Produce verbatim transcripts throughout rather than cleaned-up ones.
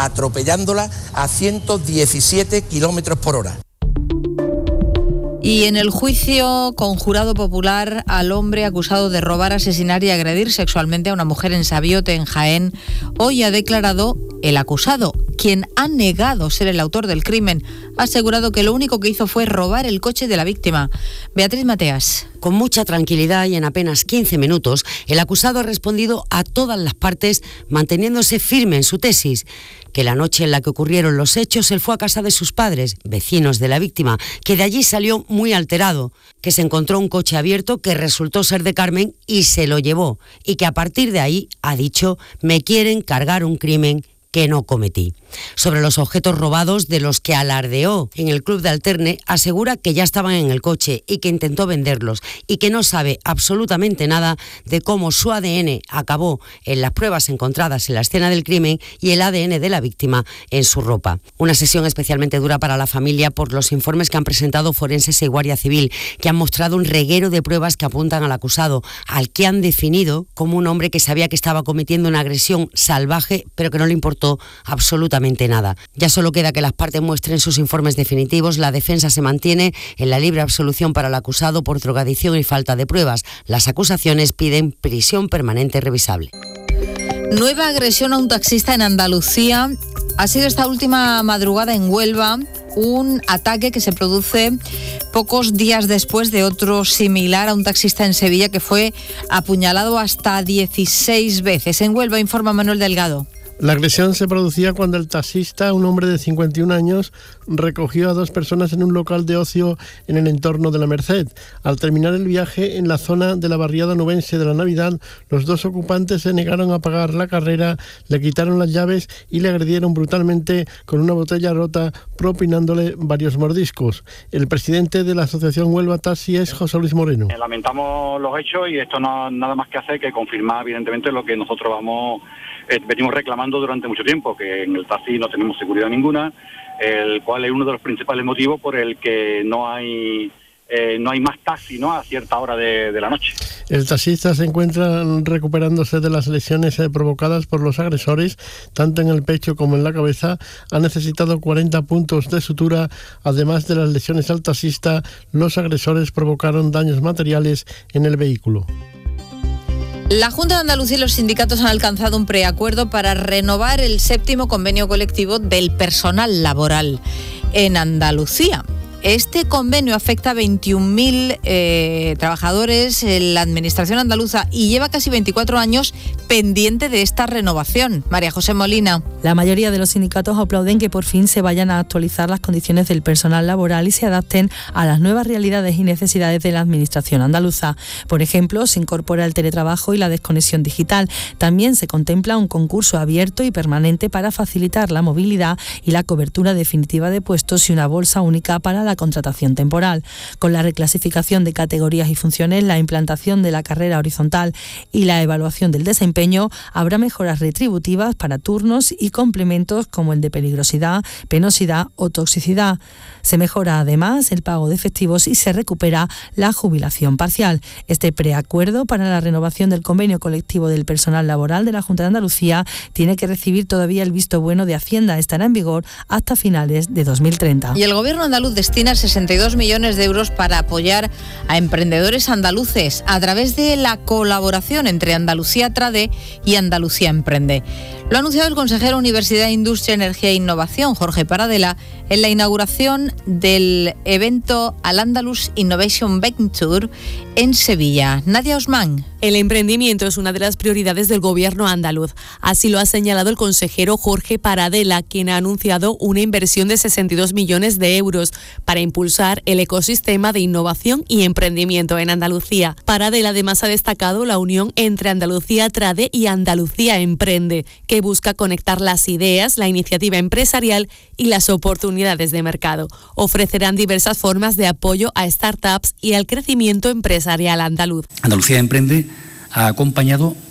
atropellándola a ciento diecisiete kilómetros por hora. Y en el juicio con jurado popular al hombre acusado de robar, asesinar y agredir sexualmente a una mujer en Sabiote, en Jaén, hoy ha declarado el acusado, quien ha negado ser el autor del crimen. Ha asegurado que lo único que hizo fue robar el coche de la víctima. Beatriz Mateas. Con mucha tranquilidad y en apenas quince minutos, el acusado ha respondido a todas las partes, manteniéndose firme en su tesis, que la noche en la que ocurrieron los hechos él fue a casa de sus padres, vecinos de la víctima, que de allí salió muy alterado, que se encontró un coche abierto que resultó ser de Carmen y se lo llevó, y que a partir de ahí ha dicho: me quieren cargar un crimen que no cometí. Sobre los objetos robados de los que alardeó en el Club de Alterne, asegura que ya estaban en el coche y que intentó venderlos y que no sabe absolutamente nada de cómo su A D N acabó en las pruebas encontradas en la escena del crimen y el A D N de la víctima en su ropa. Una sesión especialmente dura para la familia por los informes que han presentado forenses y Guardia Civil, que han mostrado un reguero de pruebas que apuntan al acusado, al que han definido como un hombre que sabía que estaba cometiendo una agresión salvaje, pero que no le importó absolutamente nada. Ya solo queda que las partes muestren sus informes definitivos. La defensa se mantiene en la libre absolución para el acusado por drogadicción y falta de pruebas. Las acusaciones piden prisión permanente revisable. Nueva agresión a un taxista en Andalucía. Ha sido esta última madrugada en Huelva, un ataque que se produce pocos días después de otro similar a un taxista en Sevilla que fue apuñalado hasta dieciséis veces. En Huelva informa Manuel Delgado. La agresión se producía cuando el taxista, un hombre de cincuenta y un años, recogió a dos personas en un local de ocio en el entorno de La Merced. Al terminar el viaje en la zona de la barriada nubense de la Navidad, los dos ocupantes se negaron a pagar la carrera, le quitaron las llaves y le agredieron brutalmente con una botella rota, propinándole varios mordiscos. El presidente de la Asociación Huelva Taxi es José Luis Moreno. Lamentamos los hechos y esto no nada más que hacer que confirmar evidentemente lo que nosotros vamos eh, venimos reclamando durante mucho tiempo, que en el taxi no tenemos seguridad ninguna, el cual es uno de los principales motivos por el que no hay eh, no hay más taxi, ¿no?, a cierta hora de, de la noche. El taxista se encuentra recuperándose de las lesiones eh, provocadas por los agresores, tanto en el pecho como en la cabeza. Ha necesitado cuarenta puntos de sutura. Además de las lesiones al taxista, los agresores provocaron daños materiales en el vehículo. La Junta de Andalucía y los sindicatos han alcanzado un preacuerdo para renovar el séptimo convenio colectivo del personal laboral en Andalucía. Este convenio afecta a veintiún mil eh, trabajadores en la administración andaluza y lleva casi veinticuatro años pendiente de esta renovación. María José Molina. La mayoría de los sindicatos aplauden que por fin se vayan a actualizar las condiciones del personal laboral y se adapten a las nuevas realidades y necesidades de la administración andaluza. Por ejemplo, se incorpora el teletrabajo y la desconexión digital. También se contempla un concurso abierto y permanente para facilitar la movilidad y la cobertura definitiva de puestos y una bolsa única para la contratación temporal. Con la reclasificación de categorías y funciones, la implantación de la carrera horizontal y la evaluación del desempeño, habrá mejoras retributivas para turnos y complementos como el de peligrosidad, penosidad o toxicidad. Se mejora además el pago de efectivos y se recupera la jubilación parcial. Este preacuerdo para la renovación del convenio colectivo del personal laboral de la Junta de Andalucía tiene que recibir todavía el visto bueno de Hacienda. Estará en vigor hasta finales de dos mil treinta. Y el gobierno andaluz destina sesenta y dos millones de euros para apoyar a emprendedores andaluces a través de la colaboración entre Andalucía Trade y Andalucía Emprende. Lo ha anunciado el consejero Universidad, Industria, Energía e Innovación, Jorge Paradela, en la inauguración del evento Al-Andalus Innovation Venture en Sevilla. Nadia Osman. El emprendimiento es una de las prioridades del gobierno andaluz. Así lo ha señalado el consejero Jorge Paradela, quien ha anunciado una inversión de sesenta y dos millones de euros para impulsar el ecosistema de innovación y emprendimiento en Andalucía. Paradela además ha destacado la unión entre Andalucía Trade y Andalucía Emprende, que busca conectar las ideas, la iniciativa empresarial y las oportunidades de mercado. Ofrecerán diversas formas de apoyo a startups y al crecimiento empresarial andaluz. Andalucía Emprende ha acompañado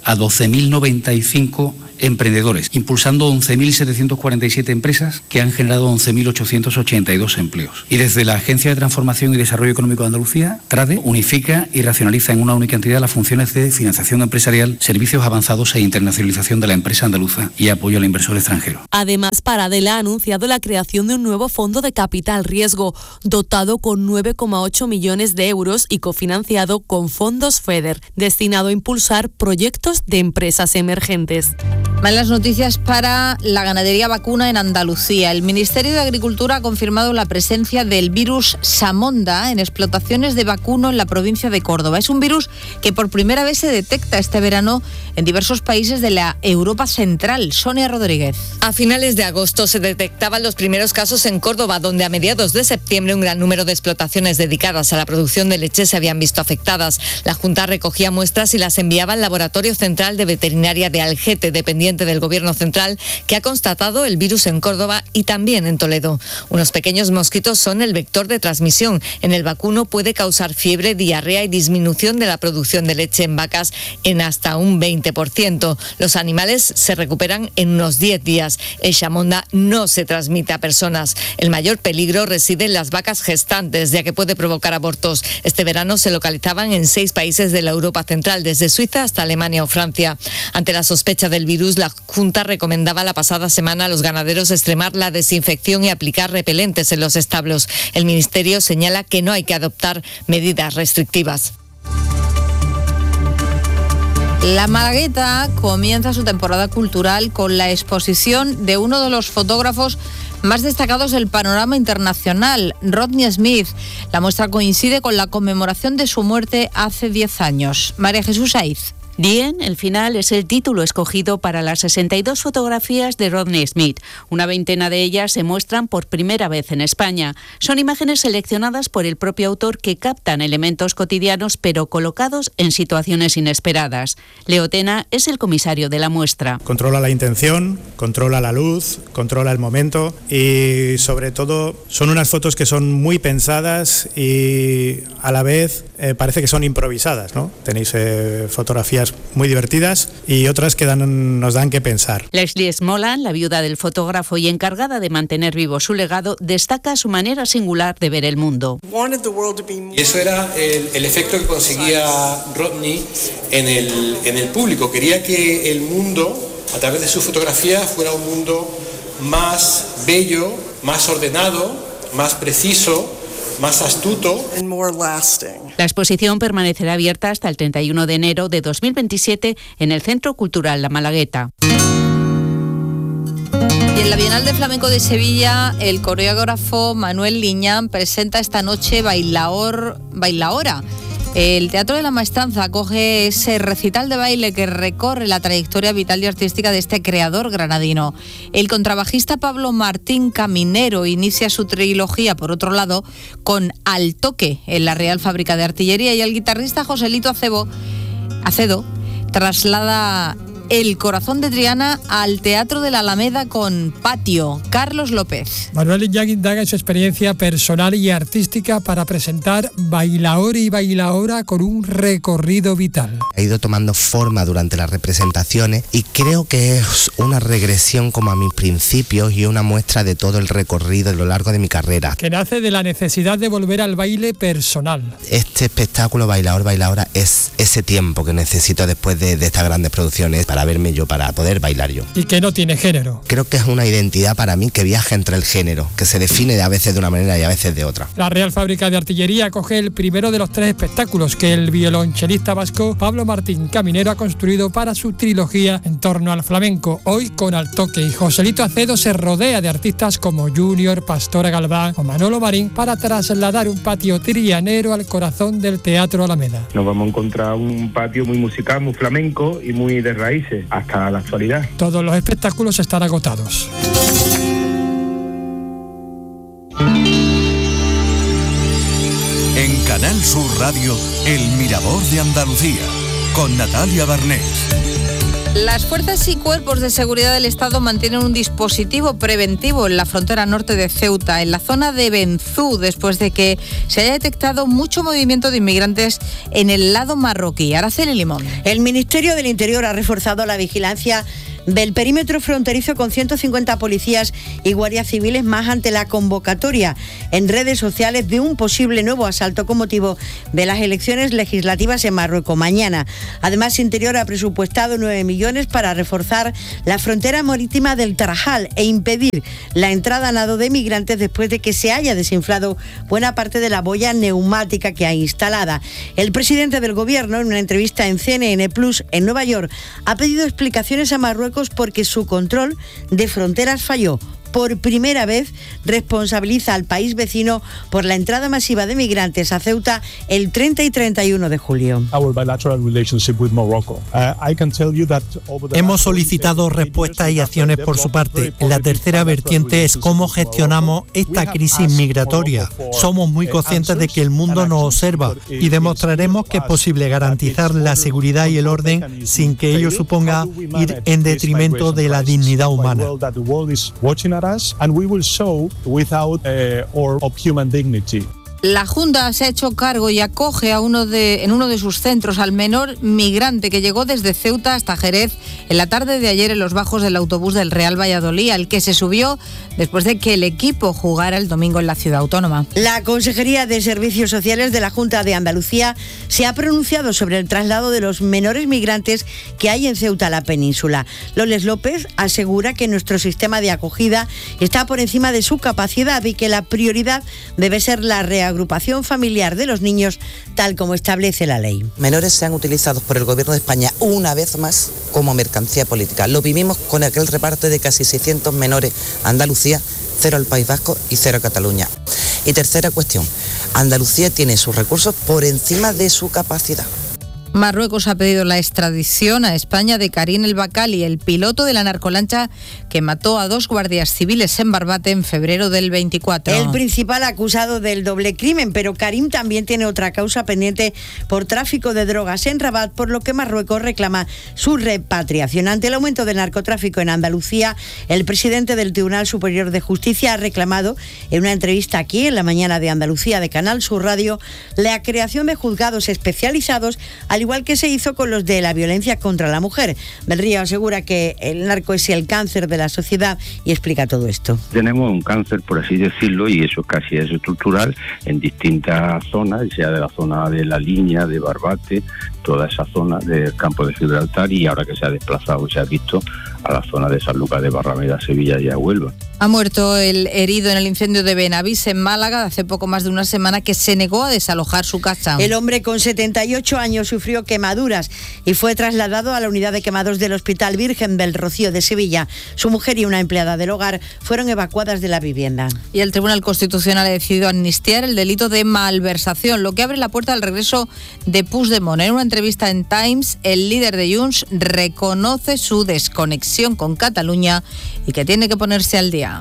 a doce mil noventa y cinco emprendedores, impulsando once mil setecientas cuarenta y siete empresas que han generado once mil ochocientos ochenta y dos empleos. Y desde la Agencia de Transformación y Desarrollo Económico de Andalucía, TRADE, unifica y racionaliza en una única entidad las funciones de financiación empresarial, servicios avanzados e internacionalización de la empresa andaluza y apoyo al inversor extranjero. Además, Paradela ha anunciado la creación de un nuevo fondo de capital riesgo, dotado con nueve coma ocho millones de euros y cofinanciado con fondos FEDER, destinado a impulsar proyectos de empresas emergentes. Malas noticias para la ganadería vacuna en Andalucía. El Ministerio de Agricultura ha confirmado la presencia del virus Samonda en explotaciones de vacuno en la provincia de Córdoba. Es un virus que por primera vez se detecta este verano en diversos países de la Europa Central. Sonia Rodríguez. A finales de agosto se detectaban los primeros casos en Córdoba, donde a mediados de septiembre un gran número de explotaciones dedicadas a la producción de leche se habían visto afectadas. La Junta recogía muestras y las enviaba al Laboratorio Central de Veterinaria de Algete, dependiente del Gobierno Central, que ha constatado el virus en Córdoba y también en Toledo. Unos pequeños mosquitos son el vector de transmisión. En el vacuno puede causar fiebre, diarrea y disminución de la producción de leche en vacas en hasta un veinte por ciento. Los animales se recuperan en unos diez días. El Samonda no se transmite a personas. El mayor peligro reside en las vacas gestantes, ya que puede provocar abortos. Este verano se localizaban en seis países de la Europa Central, desde Suiza hasta Alemania o Francia. Ante la sospecha del virus, la Junta recomendaba la pasada semana a los ganaderos extremar la desinfección y aplicar repelentes en los establos. El Ministerio señala que no hay que adoptar medidas restrictivas. La Malagueta comienza su temporada cultural con la exposición de uno de los fotógrafos más destacados del panorama internacional, Rodney Smith. La muestra coincide con la conmemoración de su muerte hace diez años. María Jesús Aiz. Dien, el final, es el título escogido para las sesenta y dos fotografías de Rodney Smith. Una veintena de ellas se muestran por primera vez en España. Son imágenes seleccionadas por el propio autor que captan elementos cotidianos pero colocados en situaciones inesperadas. Leo Tena es el comisario de la muestra. Controla la intención, controla la luz, controla el momento y sobre todo son unas fotos que son muy pensadas y a la vez eh, parece que son improvisadas, ¿no? Tenéis eh, fotografías muy divertidas y otras que dan, nos dan que pensar. Leslie Smolan, la viuda del fotógrafo y encargada de mantener vivo su legado, destaca su manera singular de ver el mundo. Y eso era el, el efecto que conseguía Rodney en el, en el público. Quería que el mundo, a través de su fotografía, fuera un mundo más bello, más ordenado, más preciso, más astuto. La exposición permanecerá abierta hasta el treinta y uno de enero de dos mil veintisiete en el Centro Cultural La Malagueta. Y en la Bienal de Flamenco de Sevilla, el coreógrafo Manuel Liñán presenta esta noche Bailaor, Bailaora. El Teatro de la Maestranza acoge ese recital de baile que recorre la trayectoria vital y artística de este creador granadino. El contrabajista Pablo Martín Caminero inicia su trilogía, por otro lado, con Al Toque en la Real Fábrica de Artillería, y el guitarrista Joselito Acebo, Acedo traslada El Corazón de Triana al Teatro de la Alameda con Patio. Carlos López. Manuel Liñán indaga en su experiencia personal y artística para presentar Bailaor y Bailaora con un recorrido vital. Ha ido tomando forma durante las representaciones y creo que es una regresión como a mis principios y una muestra de todo el recorrido a lo largo de mi carrera. Que nace de la necesidad de volver al baile personal. Este espectáculo Bailaor, Bailaora es ese tiempo que necesito después de, de estas grandes producciones para verme yo, para poder bailar yo. Y que no tiene género. Creo que es una identidad para mí que viaja entre el género, que se define a veces de una manera y a veces de otra. La Real Fábrica de Artillería acoge el primero de los tres espectáculos que el violonchelista vasco Pablo Martín Caminero ha construido para su trilogía en torno al flamenco, hoy con Al Toque. Y Joselito Acedo se rodea de artistas como Junior, Pastora Galván o Manolo Marín para trasladar un patio trianero al corazón del Teatro Alameda. Nos vamos a encontrar un patio muy musical, muy flamenco y muy de raíces hasta la actualidad. Todos los espectáculos están agotados. En Canal Sur Radio, El Mirador de Andalucía, con Natalia Barnés. Las fuerzas y cuerpos de seguridad del Estado mantienen un dispositivo preventivo en la frontera norte de Ceuta, en la zona de Benzú, después de que se haya detectado mucho movimiento de inmigrantes en el lado marroquí. Araceli Limón. El Ministerio del Interior ha reforzado la vigilancia del perímetro fronterizo con ciento cincuenta policías y guardias civiles más ante la convocatoria en redes sociales de un posible nuevo asalto con motivo de las elecciones legislativas en Marruecos mañana. Además, Interior ha presupuestado nueve millones para reforzar la frontera marítima del Tarajal e impedir la entrada a nado de migrantes después de que se haya desinflado buena parte de la boya neumática que hay instalada. El presidente del gobierno, en una entrevista en C N N Plus en Nueva York, ha pedido explicaciones a Marruecos porque su control de fronteras falló. Por primera vez responsabiliza al país vecino por la entrada masiva de migrantes a Ceuta el treinta y treinta y uno de julio. Hemos solicitado respuestas y acciones por su parte. La tercera vertiente es cómo gestionamos esta crisis migratoria. Somos muy conscientes de que el mundo nos observa y demostraremos que es posible garantizar la seguridad y el orden sin que ello suponga ir en detrimento de la dignidad humana. And we will show without uh, or of human dignity. La Junta se ha hecho cargo y acoge a uno de, en uno de sus centros al menor migrante que llegó desde Ceuta hasta Jerez en la tarde de ayer en los bajos del autobús del Real Valladolid, al que se subió después de que el equipo jugara el domingo en la ciudad autónoma. La Consejería de Servicios Sociales de la Junta de Andalucía se ha pronunciado sobre el traslado de los menores migrantes que hay en Ceuta a la península. Loles López asegura que nuestro sistema de acogida está por encima de su capacidad y que la prioridad debe ser la reagrupación agrupación familiar de los niños, tal como establece la ley. Menores sean utilizados por el Gobierno de España una vez más como mercancía política. Lo vivimos con aquel reparto de casi seiscientos menores a Andalucía, cero al País Vasco y cero a Cataluña. Y tercera cuestión, Andalucía tiene sus recursos por encima de su capacidad. Marruecos ha pedido la extradición a España de Karim El Bakali, el piloto de la narcolancha que mató a dos guardias civiles en Barbate en febrero del veinticuatro. El principal acusado del doble crimen, pero Karim también tiene otra causa pendiente por tráfico de drogas en Rabat, por lo que Marruecos reclama su repatriación. Ante el aumento del narcotráfico en Andalucía, el presidente del Tribunal Superior de Justicia ha reclamado en una entrevista aquí en la mañana de Andalucía de Canal Sur Radio la creación de juzgados especializados, al igual que se hizo con los de la violencia contra la mujer. Del Río asegura que el narco es el cáncer de la sociedad y explica todo esto. Tenemos un cáncer, por así decirlo, y eso casi es estructural en distintas zonas, sea de la zona de la Línea, de Barbate, toda esa zona del campo de Gibraltar, y ahora que se ha desplazado, se ha visto a la zona de San Lucas de Barrameda, Sevilla y a Huelva. Ha muerto el herido en el incendio de Benavís, en Málaga, hace poco más de una semana, que se negó a desalojar su casa. El hombre con setenta y ocho años sufrió quemaduras y fue trasladado a la unidad de quemados del Hospital Virgen del Rocío de Sevilla. Su mujer y una empleada del hogar fueron evacuadas de la vivienda. Y el Tribunal Constitucional ha decidido amnistiar el delito de malversación, lo que abre la puerta al regreso de Puigdemont. En una entrevista en Times, el líder de Junts reconoce su desconexión con Cataluña y que tiene que ponerse al día.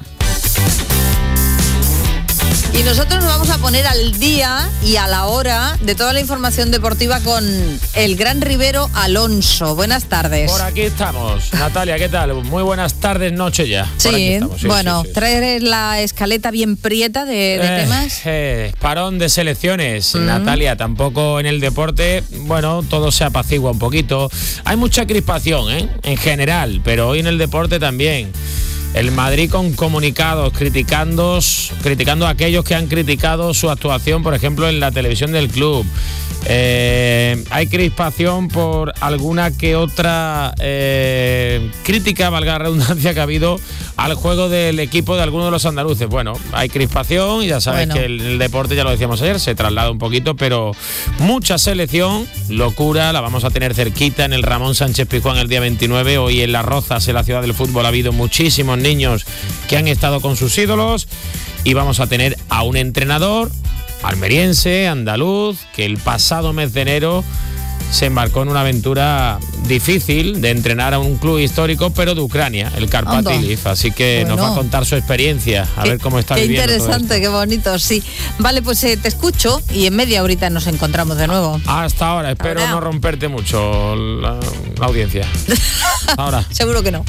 Y nosotros nos vamos a poner al día y a la hora de toda la información deportiva con el gran Rivero Alonso. Buenas tardes. Por aquí estamos. Natalia, ¿qué tal? Muy buenas tardes, noche ya. Sí, sí, bueno, sí, sí. Traer la escaleta bien prieta de, de eh, temas. Eh, parón de selecciones, mm. Natalia, tampoco en el deporte, bueno, todo se apacigua un poquito. Hay mucha crispación, ¿eh? En general, pero hoy en el deporte también. El Madrid con comunicados criticando, criticando a aquellos que han criticado su actuación, por ejemplo, en la televisión del club. Eh, hay crispación por alguna que otra eh, crítica, valga la redundancia, que ha habido al juego del equipo de algunos de los andaluces. Bueno, hay crispación y ya sabes bueno. que el, el deporte, ya lo decíamos ayer, se traslada un poquito, pero mucha selección, locura, la vamos a tener cerquita en el Ramón Sánchez Pizjuán el día veintinueve. Hoy en Las Rozas, en la ciudad del fútbol, ha habido muchísimos niños que han estado con sus ídolos y vamos a tener a un entrenador almeriense, andaluz, que el pasado mes de enero se embarcó en una aventura difícil de entrenar a un club histórico, pero de Ucrania, el Karpaty Leaf. Así que bueno, nos va a contar su experiencia, a qué, ver cómo está qué viviendo. Qué interesante, qué bonito, sí. Vale, pues eh, te escucho y en media horita nos encontramos de nuevo. Hasta ahora, espero ahora. no romperte mucho la, la audiencia. Ahora. Seguro que no.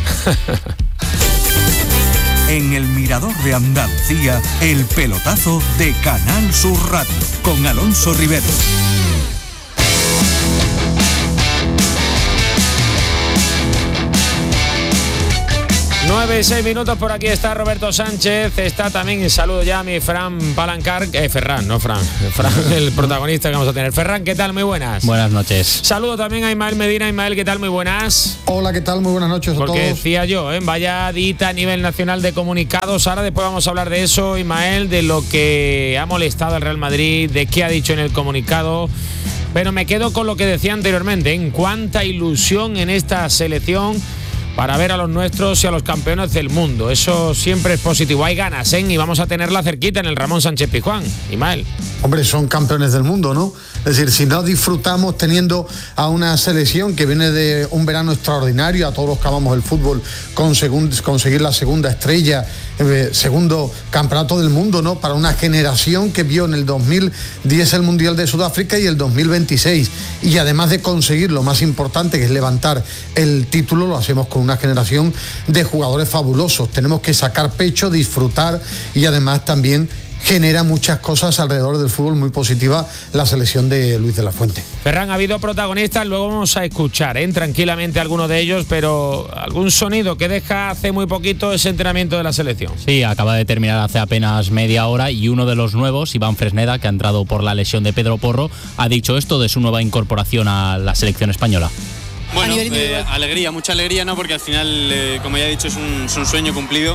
En el Mirador de Andalucía, el pelotazo de Canal Sur Radio, con Alonso Rivero. nueve y seis minutos, por aquí está Roberto Sánchez, está también, saludo ya a mi Fran Palancar, eh, Ferran, no Fran, Fran, el protagonista que vamos a tener. Ferran, ¿qué tal? Muy buenas. Buenas noches. Saludo también a Ismael Medina. Ismael, ¿qué tal? Muy buenas. Hola, ¿qué tal? Muy buenas noches a Porque todos. decía yo, ¿eh? Vaya dita a nivel nacional de comunicados. Ahora después vamos a hablar de eso, Ismael, de lo que ha molestado al Real Madrid, de qué ha dicho en el comunicado. Pero me quedo con lo que decía anteriormente, en cuánta ilusión en esta selección para ver a los nuestros y a los campeones del mundo. Eso siempre es positivo. Hay ganas, ¿eh? Y vamos a tenerla cerquita en el Ramón Sánchez Pizjuán. Ismael. Hombre, son campeones del mundo, ¿no? Es decir, si no disfrutamos teniendo a una selección que viene de un verano extraordinario, a todos los que amamos el fútbol, con segun, conseguir la segunda estrella, eh, segundo campeonato del mundo, ¿no? Para una generación que vio en el dos mil diez el Mundial de Sudáfrica y el dos mil veintiséis. Y además de conseguir lo más importante, que es levantar el título, lo hacemos con una generación de jugadores fabulosos. Tenemos que sacar pecho, disfrutar y además también genera muchas cosas alrededor del fútbol muy positiva la selección de Luis de la Fuente. Ferran, ha habido protagonistas, luego vamos a escuchar ¿eh? tranquilamente algunos de ellos, pero algún sonido que deja hace muy poquito ese entrenamiento de la selección. Sí, acaba de terminar hace apenas media hora y uno de los nuevos, Iván Fresneda, que ha entrado por la lesión de Pedro Porro, ha dicho esto de su nueva incorporación a la selección española. Bueno, eh, alegría, mucha alegría, ¿no? Porque al final, eh, como ya he dicho, es un, es un sueño cumplido.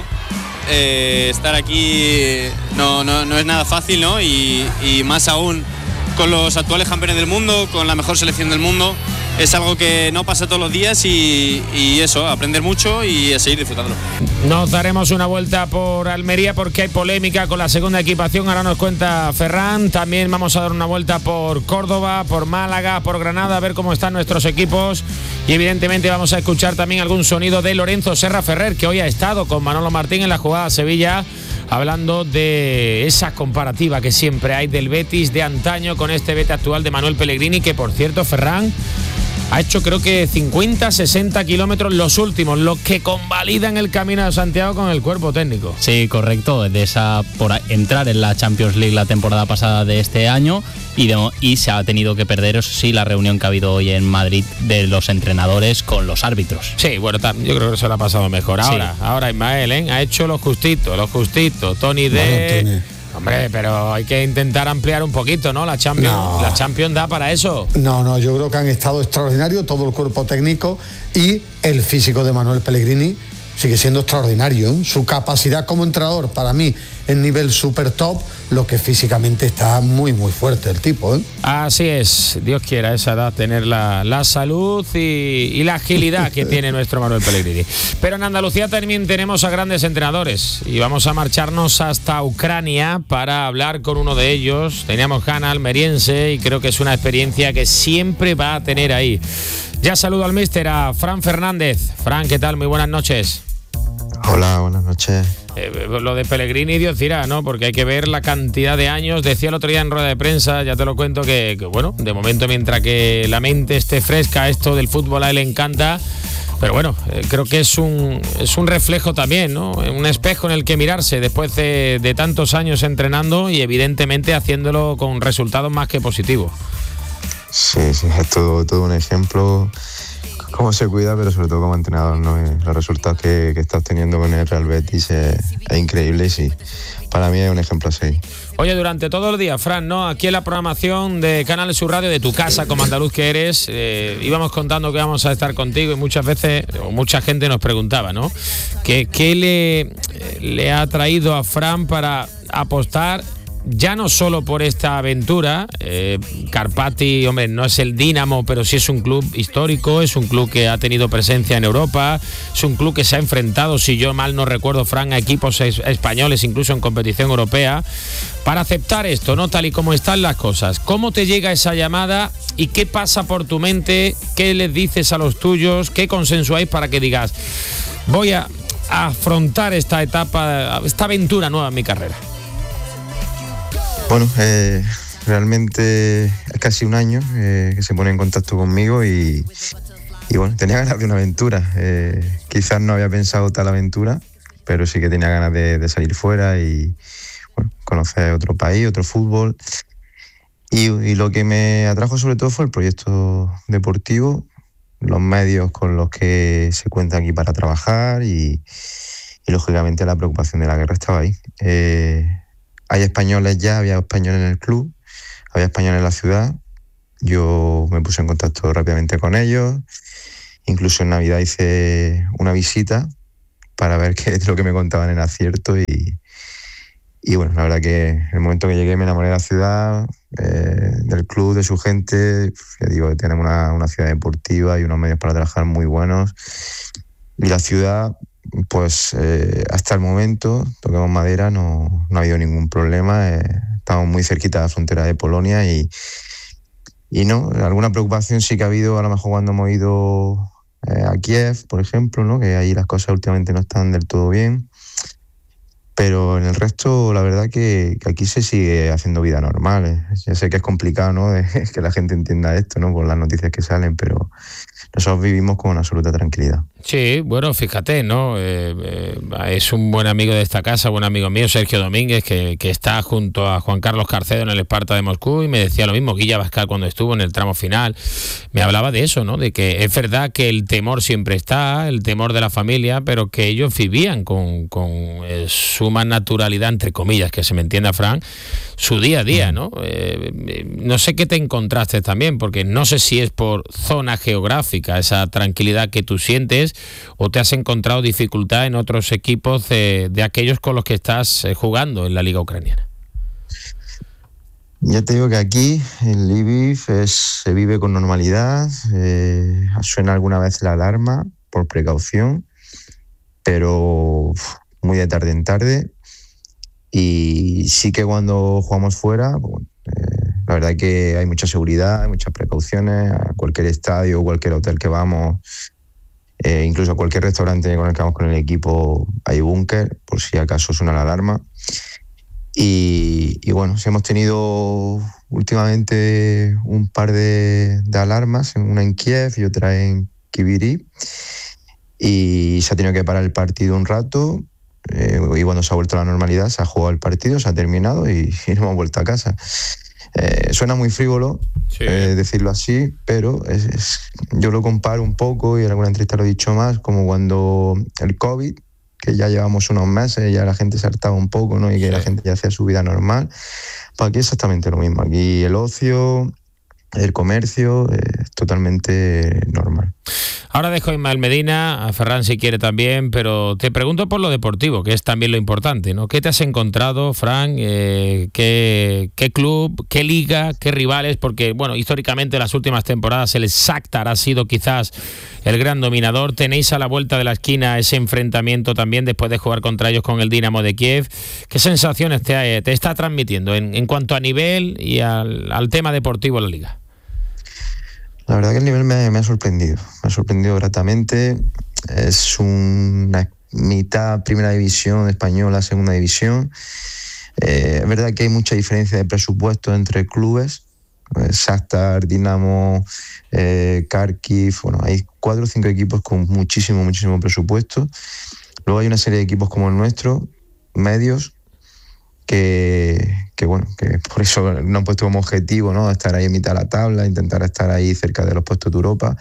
Eh, estar aquí no, no, no es nada fácil, ¿no? Y, y más aún con los actuales campeones del mundo, con la mejor selección del mundo. Es algo que no pasa todos los días y, y eso, aprender mucho y a seguir disfrutándolo. Nos daremos una vuelta por Almería porque hay polémica con la segunda equipación, ahora nos cuenta Ferran. También vamos a dar una vuelta por Córdoba, por Málaga, por Granada, a ver cómo están nuestros equipos. Y evidentemente vamos a escuchar también algún sonido de Lorenzo Serra Ferrer, que hoy ha estado con Manolo Martín en la jugada Sevilla, hablando de esa comparativa que siempre hay del Betis de antaño con este Betis actual de Manuel Pellegrini, que por cierto, Ferran, ha hecho creo que cincuenta, sesenta kilómetros los últimos, los que convalidan el camino de Santiago con el cuerpo técnico. Sí, correcto, de esa por entrar en la Champions League la temporada pasada de este año y, de, y se ha tenido que perder, eso sí, la reunión que ha habido hoy en Madrid de los entrenadores con los árbitros. Sí, bueno, yo creo que se lo ha pasado mejor. Ahora, sí. ahora Ismael, ¿eh? ha hecho lo justito, lo justito. Tony de... Bueno, Hombre, pero hay que intentar ampliar un poquito, ¿no? La Champions, no. la Champions da para eso. No, no, yo creo que han estado extraordinarios todo el cuerpo técnico y el físico de Manuel Pellegrini sigue siendo extraordinario, ¿eh? Su capacidad como entrenador, para mí, en nivel super top, lo que físicamente está muy, muy fuerte el tipo, ¿eh? Así es, Dios quiera a esa edad tener la, la salud y, y la agilidad que tiene nuestro Manuel Pellegrini. Pero en Andalucía también tenemos a grandes entrenadores y vamos a marcharnos hasta Ucrania para hablar con uno de ellos. Teníamos Hanna almeriense y creo que es una experiencia que siempre va a tener ahí. Ya saludo al míster, a Fran Fernández. Fran, ¿qué tal? Muy buenas noches. Hola, buenas noches. Eh, lo de Pellegrini, Dios dirá, ¿no? Porque hay que ver la cantidad de años. Decía el otro día en rueda de prensa, ya te lo cuento, que, que bueno, de momento mientras que la mente esté fresca, esto del fútbol a él le encanta. Pero bueno, eh, creo que es un, es un reflejo también, ¿no? Un espejo en el que mirarse después de, de tantos años entrenando y evidentemente haciéndolo con resultados más que positivos. Sí, sí, es todo, todo un ejemplo. Cómo se cuida, pero sobre todo como entrenador, ¿no? Los resultados que, que está obteniendo con el Real Betis es, es increíble y sí, para mí es un ejemplo así. Oye, durante todo el día, Fran, ¿no? Aquí en la programación de Canal Sur Radio, de tu casa como andaluz que eres, eh, íbamos contando que íbamos a estar contigo y muchas veces, o mucha gente nos preguntaba, ¿no? ¿Qué, qué le, le ha traído a Fran para apostar ya no solo por esta aventura, eh, Karpaty, hombre, no es el Dinamo, pero sí es un club histórico, es un club que ha tenido presencia en Europa, es un club que se ha enfrentado, si yo mal no recuerdo, Fran, a equipos es- españoles, incluso en competición europea, para aceptar esto, ¿no? Tal y como están las cosas. ¿Cómo te llega esa llamada y qué pasa por tu mente? ¿Qué les dices a los tuyos? ¿Qué consensuáis para que digas, voy a afrontar esta etapa, esta aventura nueva en mi carrera? Bueno, eh, realmente es casi un año eh, que se pone en contacto conmigo y, y bueno, tenía ganas de una aventura. Eh, quizás no había pensado tal aventura, pero sí que tenía ganas de, de salir fuera y bueno, conocer otro país, otro fútbol. Y, y lo que me atrajo sobre todo fue el proyecto deportivo, los medios con los que se cuenta aquí para trabajar y, y lógicamente la preocupación de la guerra estaba ahí. Eh, Hay españoles ya, había españoles en el club, había españoles en la ciudad. Yo me puse en contacto rápidamente con ellos. Incluso en Navidad hice una visita para ver qué es lo que me contaban era cierto. Y, y bueno, la verdad que en el momento que llegué me enamoré de la ciudad, eh, del club, de su gente. Ya digo, tenemos una, una ciudad deportiva y unos medios para trabajar muy buenos. Y la ciudad... Pues eh, hasta el momento, toquemos madera, no, no ha habido ningún problema. Eh, estamos muy cerquita de la frontera de Polonia y, y no, alguna preocupación sí que ha habido, a lo mejor cuando hemos ido eh, a Kiev, por ejemplo, ¿no? Que ahí las cosas últimamente no están del todo bien. Pero en el resto, la verdad que, que aquí se sigue haciendo vida normal. Eh. Ya sé que es complicado, ¿no? De, que la gente entienda esto, ¿no? Por las noticias que salen, pero nosotros vivimos con absoluta tranquilidad. Sí, bueno, fíjate, ¿no? Eh, eh, es un buen amigo de esta casa, buen amigo mío, Sergio Domínguez, que, que está junto a Juan Carlos Carcedo en el Esparta de Moscú, y me decía lo mismo, Guilla Bascal, cuando estuvo en el tramo final, me hablaba de eso, ¿no? De que es verdad que el temor siempre está, el temor de la familia, pero que ellos vivían con, con eh, suma naturalidad, entre comillas, que se me entienda, Fran, su día a día, ¿no? Eh, no sé qué te encontraste también, porque no sé si es por zona geográfica, esa tranquilidad que tú sientes, o te has encontrado dificultad en otros equipos de, de aquellos con los que estás jugando en la Liga Ucraniana. Ya te digo que aquí en Lviv es, se vive con normalidad, eh, suena alguna vez la alarma por precaución, pero muy de tarde en tarde. Y sí que cuando jugamos fuera, bueno, eh, la verdad que hay mucha seguridad, hay muchas precauciones. A cualquier estadio o cualquier hotel que vamos, eh, incluso a cualquier restaurante con el que vamos con el equipo, hay búnker, por si acaso suena la alarma. Y, y bueno, sí hemos tenido últimamente un par de, de alarmas, una en Kiev y otra en Kiviri, y se ha tenido que parar el partido un rato. Eh, y cuando se ha vuelto a la normalidad, se ha jugado el partido, se ha terminado y, y nos hemos vuelto a casa. Eh, suena muy frívolo, sí. eh, decirlo así, pero es, es, yo lo comparo un poco, y en alguna entrevista lo he dicho más, como cuando el COVID, que ya llevamos unos meses, ya la gente se hartaba un poco, ¿no? Y que sí. La gente ya hacía su vida normal. Pues aquí es exactamente lo mismo. Aquí el ocio, el comercio, es eh, totalmente normal. Ahora dejo a Ismael Medina, a Ferran si quiere también, pero te pregunto por lo deportivo, que es también lo importante, ¿no? ¿Qué te has encontrado, Fran? Eh, ¿qué, ¿Qué club, qué liga, qué rivales? Porque, bueno, históricamente en las últimas temporadas el Shakhtar ha sido quizás el gran dominador. Tenéis a la vuelta de la esquina ese enfrentamiento también después de jugar contra ellos con el Dinamo de Kiev. ¿Qué sensaciones te, te está transmitiendo en, en cuanto a nivel y al, al tema deportivo de la liga? La verdad que el nivel me, me ha sorprendido, me ha sorprendido gratamente. Es una mitad primera división española, segunda división. Eh, es verdad que hay mucha diferencia de presupuesto entre clubes. Eh, Shakhtar, Dinamo, eh, Kharkiv, bueno, hay cuatro o cinco equipos con muchísimo, muchísimo presupuesto. Luego hay una serie de equipos como el nuestro, medios, que, que bueno, que por eso nos han puesto como objetivo, ¿no? Estar ahí en mitad de la tabla, intentar estar ahí cerca de los puestos de Europa.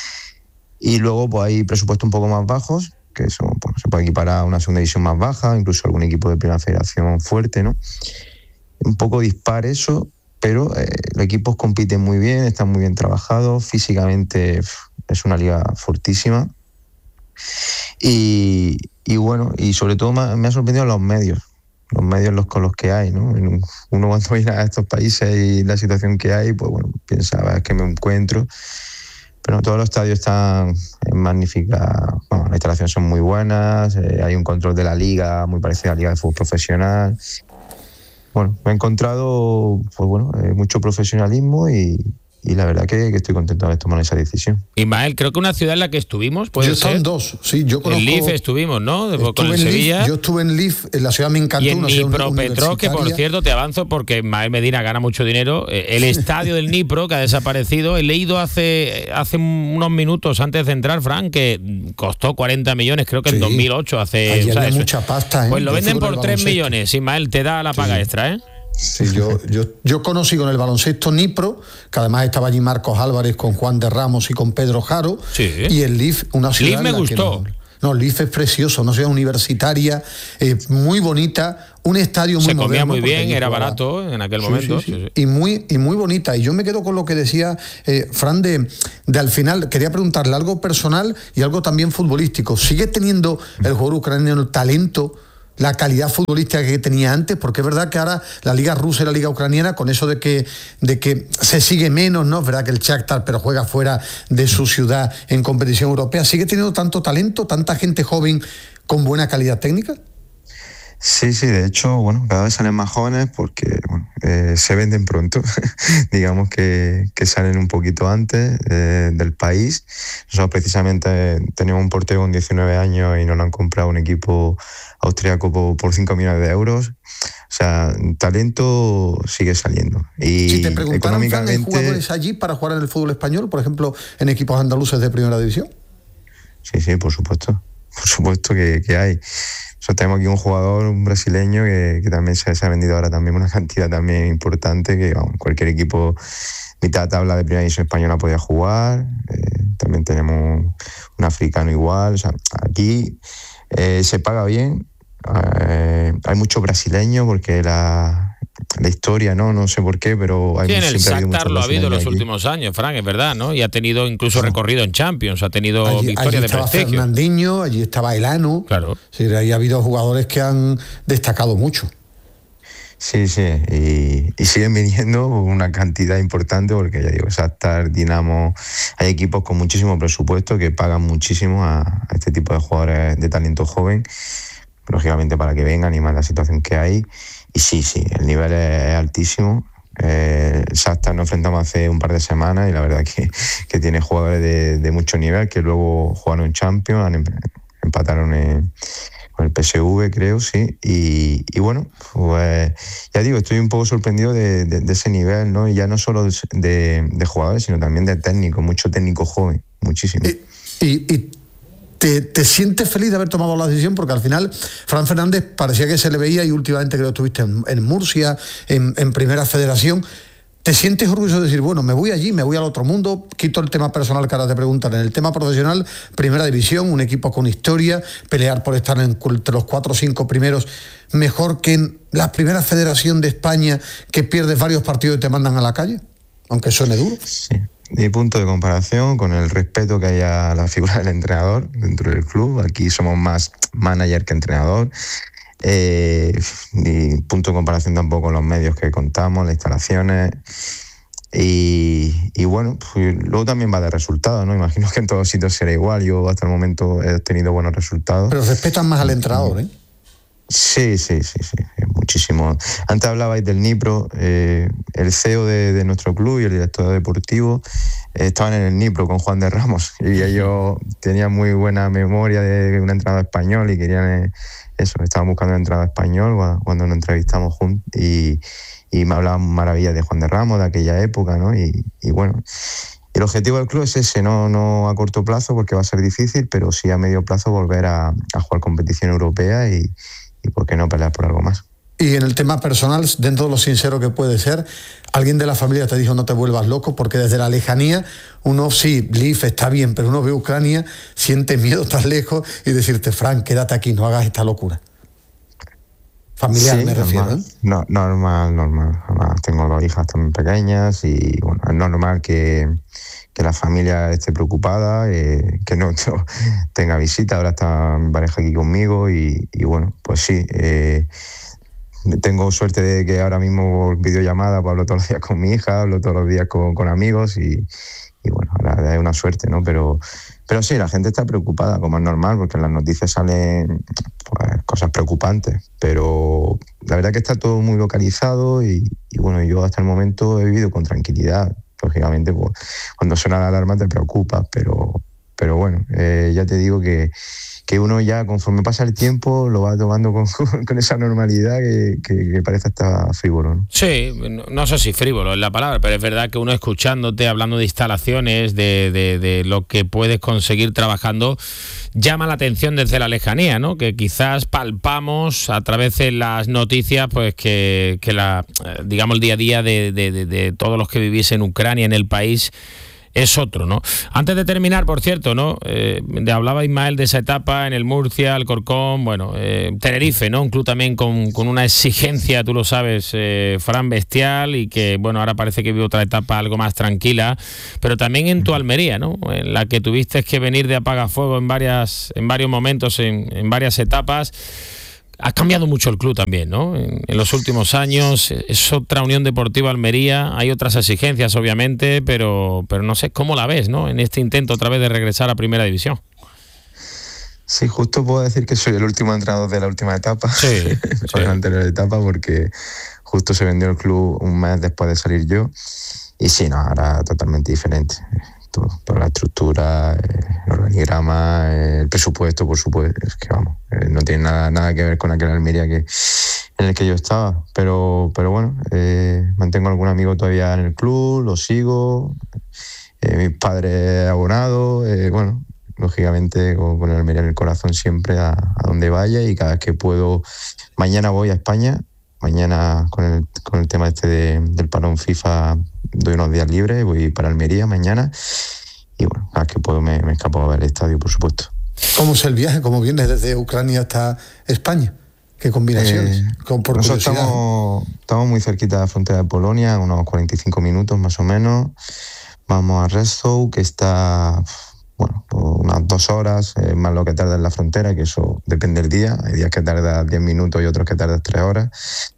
Y luego pues hay presupuestos un poco más bajos, que eso pues, se puede equiparar a una segunda división más baja, incluso algún equipo de primera federación fuerte, ¿no? Un poco dispar eso, pero eh, los equipos compiten muy bien, están muy bien trabajados, físicamente es una liga fortísima. Y, y bueno, y sobre todo me, me ha sorprendido los medios. los medios los con los que hay, ¿no? Uno cuando viene a estos países y la situación que hay, pues bueno, pensaba que me encuentro. Pero todos los estadios están en magnífica, bueno, las instalaciones son muy buenas, eh, hay un control de la liga muy parecido a la liga de fútbol profesional. Bueno, me he encontrado, pues bueno, eh, mucho profesionalismo y, y la verdad que, que estoy contento de haber tomado esa decisión. Ismael, creo que una ciudad en la que estuvimos, puede yo ser. Yo dos, sí, yo conozco. En L I F estuvimos, ¿no? Con el Sevilla. Leaf, yo estuve en L I F, en la ciudad me encantó. Y en Dnipropetrovsk, que por cierto, te avanzo porque Ismael Medina gana mucho dinero. El estadio del Dnipro, que ha desaparecido, he leído hace, hace unos minutos antes de entrar, Fran, que costó cuarenta millones, creo que sí. En dos mil ocho. Hace, Allí o sea, había eso, mucha pasta, ¿eh? Pues lo venden por tres millones. Ismael, te da la paga sí. extra, ¿eh? Sí, yo, yo, yo conocí con el baloncesto Dnipro, que además estaba allí Marcos Álvarez con Juan de Ramos y con Pedro Jaro, sí. Y el L I F, una ciudad... L I F me gustó. No, no, el L I F es precioso, una ciudad universitaria, eh, muy bonita, un estadio muy Se comía moderno, muy bien, era jugaba... barato en aquel sí, momento. Sí, sí. Sí, sí. Y, muy, y muy bonita. Y yo me quedo con lo que decía eh, Fran de, de al final, quería preguntarle algo personal y algo también futbolístico. ¿Sigue teniendo el jugador ucraniano el talento, la calidad futbolística que tenía antes? Porque es verdad que ahora la liga rusa y la liga ucraniana, con eso de que, de que se sigue menos, ¿no? Es verdad que el Shakhtar, pero juega fuera de su ciudad en competición europea, ¿sigue teniendo tanto talento, tanta gente joven con buena calidad técnica? Sí, sí, de hecho, bueno, cada vez salen más jóvenes porque bueno, eh, se venden pronto, digamos que, que salen un poquito antes eh, del país. Nosotros precisamente teníamos un portero con diecinueve años y nos lo han comprado un equipo austriaco por, por cinco millones de euros. O sea, talento sigue saliendo. Y si te preguntaran, económicamente, ¿hay jugadores allí para jugar en el fútbol español, por ejemplo, en equipos andaluces de primera división? Sí, sí, por supuesto. Por supuesto que, que hay. Nosotros tenemos aquí un jugador, un brasileño, que, que también se, se ha vendido ahora también una cantidad también importante, que vamos, cualquier equipo mitad tabla de primera división española podía jugar. Eh, también tenemos un africano igual. O sea, aquí eh, se paga bien. Eh, hay muchos brasileños porque la, la historia, ¿no? No sé por qué, pero hay sí, en el Shakhtar lo ha habido en los aquí. últimos años, Fran, es verdad, ¿no? Y ha tenido incluso no. recorrido en Champions, ha tenido allí, victorias allí de prestigio. Allí estaba Fernandinho, allí estaba Elano. Claro. Sí, ahí ha habido jugadores que han destacado mucho. Sí, sí, y, y siguen viniendo una cantidad importante porque ya digo, Shakhtar, Dinamo, hay equipos con muchísimo presupuesto que pagan muchísimo a, a este tipo de jugadores de talento joven, lógicamente para que vengan y más la situación que hay. Y sí, sí, el nivel es altísimo. Eh, el Shakhtar nos enfrentamos hace un par de semanas y la verdad que, que tiene jugadores de, de mucho nivel que luego jugaron en Champions, empataron en, con el P S V, creo, sí. Y, y bueno, pues ya digo, estoy un poco sorprendido de, de, de ese nivel, ¿no? Y ya no solo de, de jugadores, sino también de técnicos, mucho técnico joven, muchísimo. Y, y, y... ¿Te, ¿Te sientes feliz de haber tomado la decisión? Porque al final Fran Fernández parecía que se le veía y últimamente creo que estuviste en, en Murcia, en, en Primera Federación. ¿Te sientes orgulloso de decir, bueno, me voy allí, me voy al otro mundo, quito el tema personal que ahora te preguntan? En el tema profesional, Primera División, un equipo con historia, pelear por estar entre los cuatro o cinco primeros, mejor que en la Primera Federación de España, que pierdes varios partidos y te mandan a la calle, aunque suene duro. Sí. Mi punto de comparación, con el respeto que hay a la figura del entrenador dentro del club, aquí somos más manager que entrenador, eh, y punto de comparación tampoco con los medios que contamos, las instalaciones, y, y bueno, pues luego también va de resultados, ¿no? Imagino que en todos sitios será igual, yo hasta el momento he tenido buenos resultados. Pero respetan más al entrenador, ¿eh? Sí, sí, sí, sí, muchísimo. Antes hablabais del Dnipro, eh, el C E O de, de nuestro club y el director deportivo eh, estaban en el Dnipro con Juan de Ramos y ellos tenían muy buena memoria de un entrenador español y querían eh, eso, estaban buscando un entrenador español cuando nos entrevistamos juntos y, y me hablaban maravillas de Juan de Ramos, de aquella época, ¿no? Y, y bueno, el objetivo del club es ese, no, no a corto plazo porque va a ser difícil, pero sí a medio plazo volver a, a jugar competición europea y y por qué no pelear por algo más. Y en el tema personal, dentro de lo sincero que puede ser, alguien de la familia te dijo no te vuelvas loco, porque desde la lejanía uno sí, L I F está bien, pero uno ve Ucrania, siente miedo tan lejos y decirte, Fran, quédate aquí, no hagas esta locura. Familiar, sí, me normal, refiero, ¿eh? No, normal, normal. Además, tengo dos hijas también pequeñas y bueno, es normal que, que la familia esté preocupada, eh, que no, no tenga visita. Ahora está mi pareja aquí conmigo y, y bueno, pues sí, eh, tengo suerte de que ahora mismo por videollamada pues, hablo todos los días con mi hija, hablo todos los días con, con amigos y, y bueno, ahora es una suerte, ¿no? Pero, pero sí, la gente está preocupada, como es normal, porque en las noticias salen pues, cosas preocupantes, pero la verdad que está todo muy localizado y, y bueno, yo hasta el momento he vivido con tranquilidad. Lógicamente, pues, cuando suena la alarma te preocupas, pero, pero bueno, eh, ya te digo que que uno ya conforme pasa el tiempo lo va tomando con, con esa normalidad que, que, que parece hasta frívolo, ¿no? Sí, no, no sé si frívolo es la palabra, pero es verdad que uno escuchándote, hablando de instalaciones, de, de, de lo que puedes conseguir trabajando, llama la atención desde la lejanía, ¿no? Que quizás palpamos a través de las noticias, pues que, que la, digamos, el día a día de, de, de, de todos los que vivís en Ucrania, en el país, es otro, ¿no? Antes de terminar, por cierto, ¿no? Eh, de, hablaba Ismael de esa etapa en el Murcia, Alcorcón, bueno, eh, Tenerife, ¿no? Un club también con, con una exigencia, tú lo sabes, eh, Fran, bestial, y que, bueno, ahora parece que vive otra etapa algo más tranquila, pero también en tu Almería, ¿no? En la que tuviste que venir de apagafuego en varias, en varios momentos, en, en varias etapas. Ha cambiado mucho el club también, ¿no? En, en los últimos años es otra Unión Deportiva Almería, hay otras exigencias obviamente, pero, pero no sé cómo la ves, ¿no? En este intento otra vez de regresar a Primera División. Sí, justo puedo decir que soy el último entrenador de la última etapa, sí, de sí. la anterior etapa, porque justo se vendió el club un mes después de salir yo, y sí, no, ahora totalmente diferente. Todo, toda la estructura, el organigrama, el presupuesto, por supuesto, es que vamos, no tiene nada, nada que ver con aquel Almería que, en el que yo estaba, pero, pero bueno, eh, mantengo algún amigo todavía en el club, lo sigo, eh, mis padres abonados, eh, bueno, lógicamente con, con el Almería en el corazón siempre a, a donde vaya, y cada vez que puedo, mañana voy a España, mañana con el, con el tema este de, del parón FIFA doy unos días libres, voy para Almería mañana y bueno, cada vez que puedo me, me escapo a ver el estadio, por supuesto. ¿Cómo es el viaje? ¿Cómo vienes desde Ucrania hasta España? ¿Qué combinaciones? Eh, Con, por nosotros curiosidad. estamos, estamos muy cerquita de la frontera de Polonia, unos cuarenta y cinco minutos más o menos. Vamos a Rzeszów, que está bueno, unas dos horas, eh, más lo que tarda en la frontera, que eso depende del día. Hay días que tarda diez minutos y otros que tarda tres horas.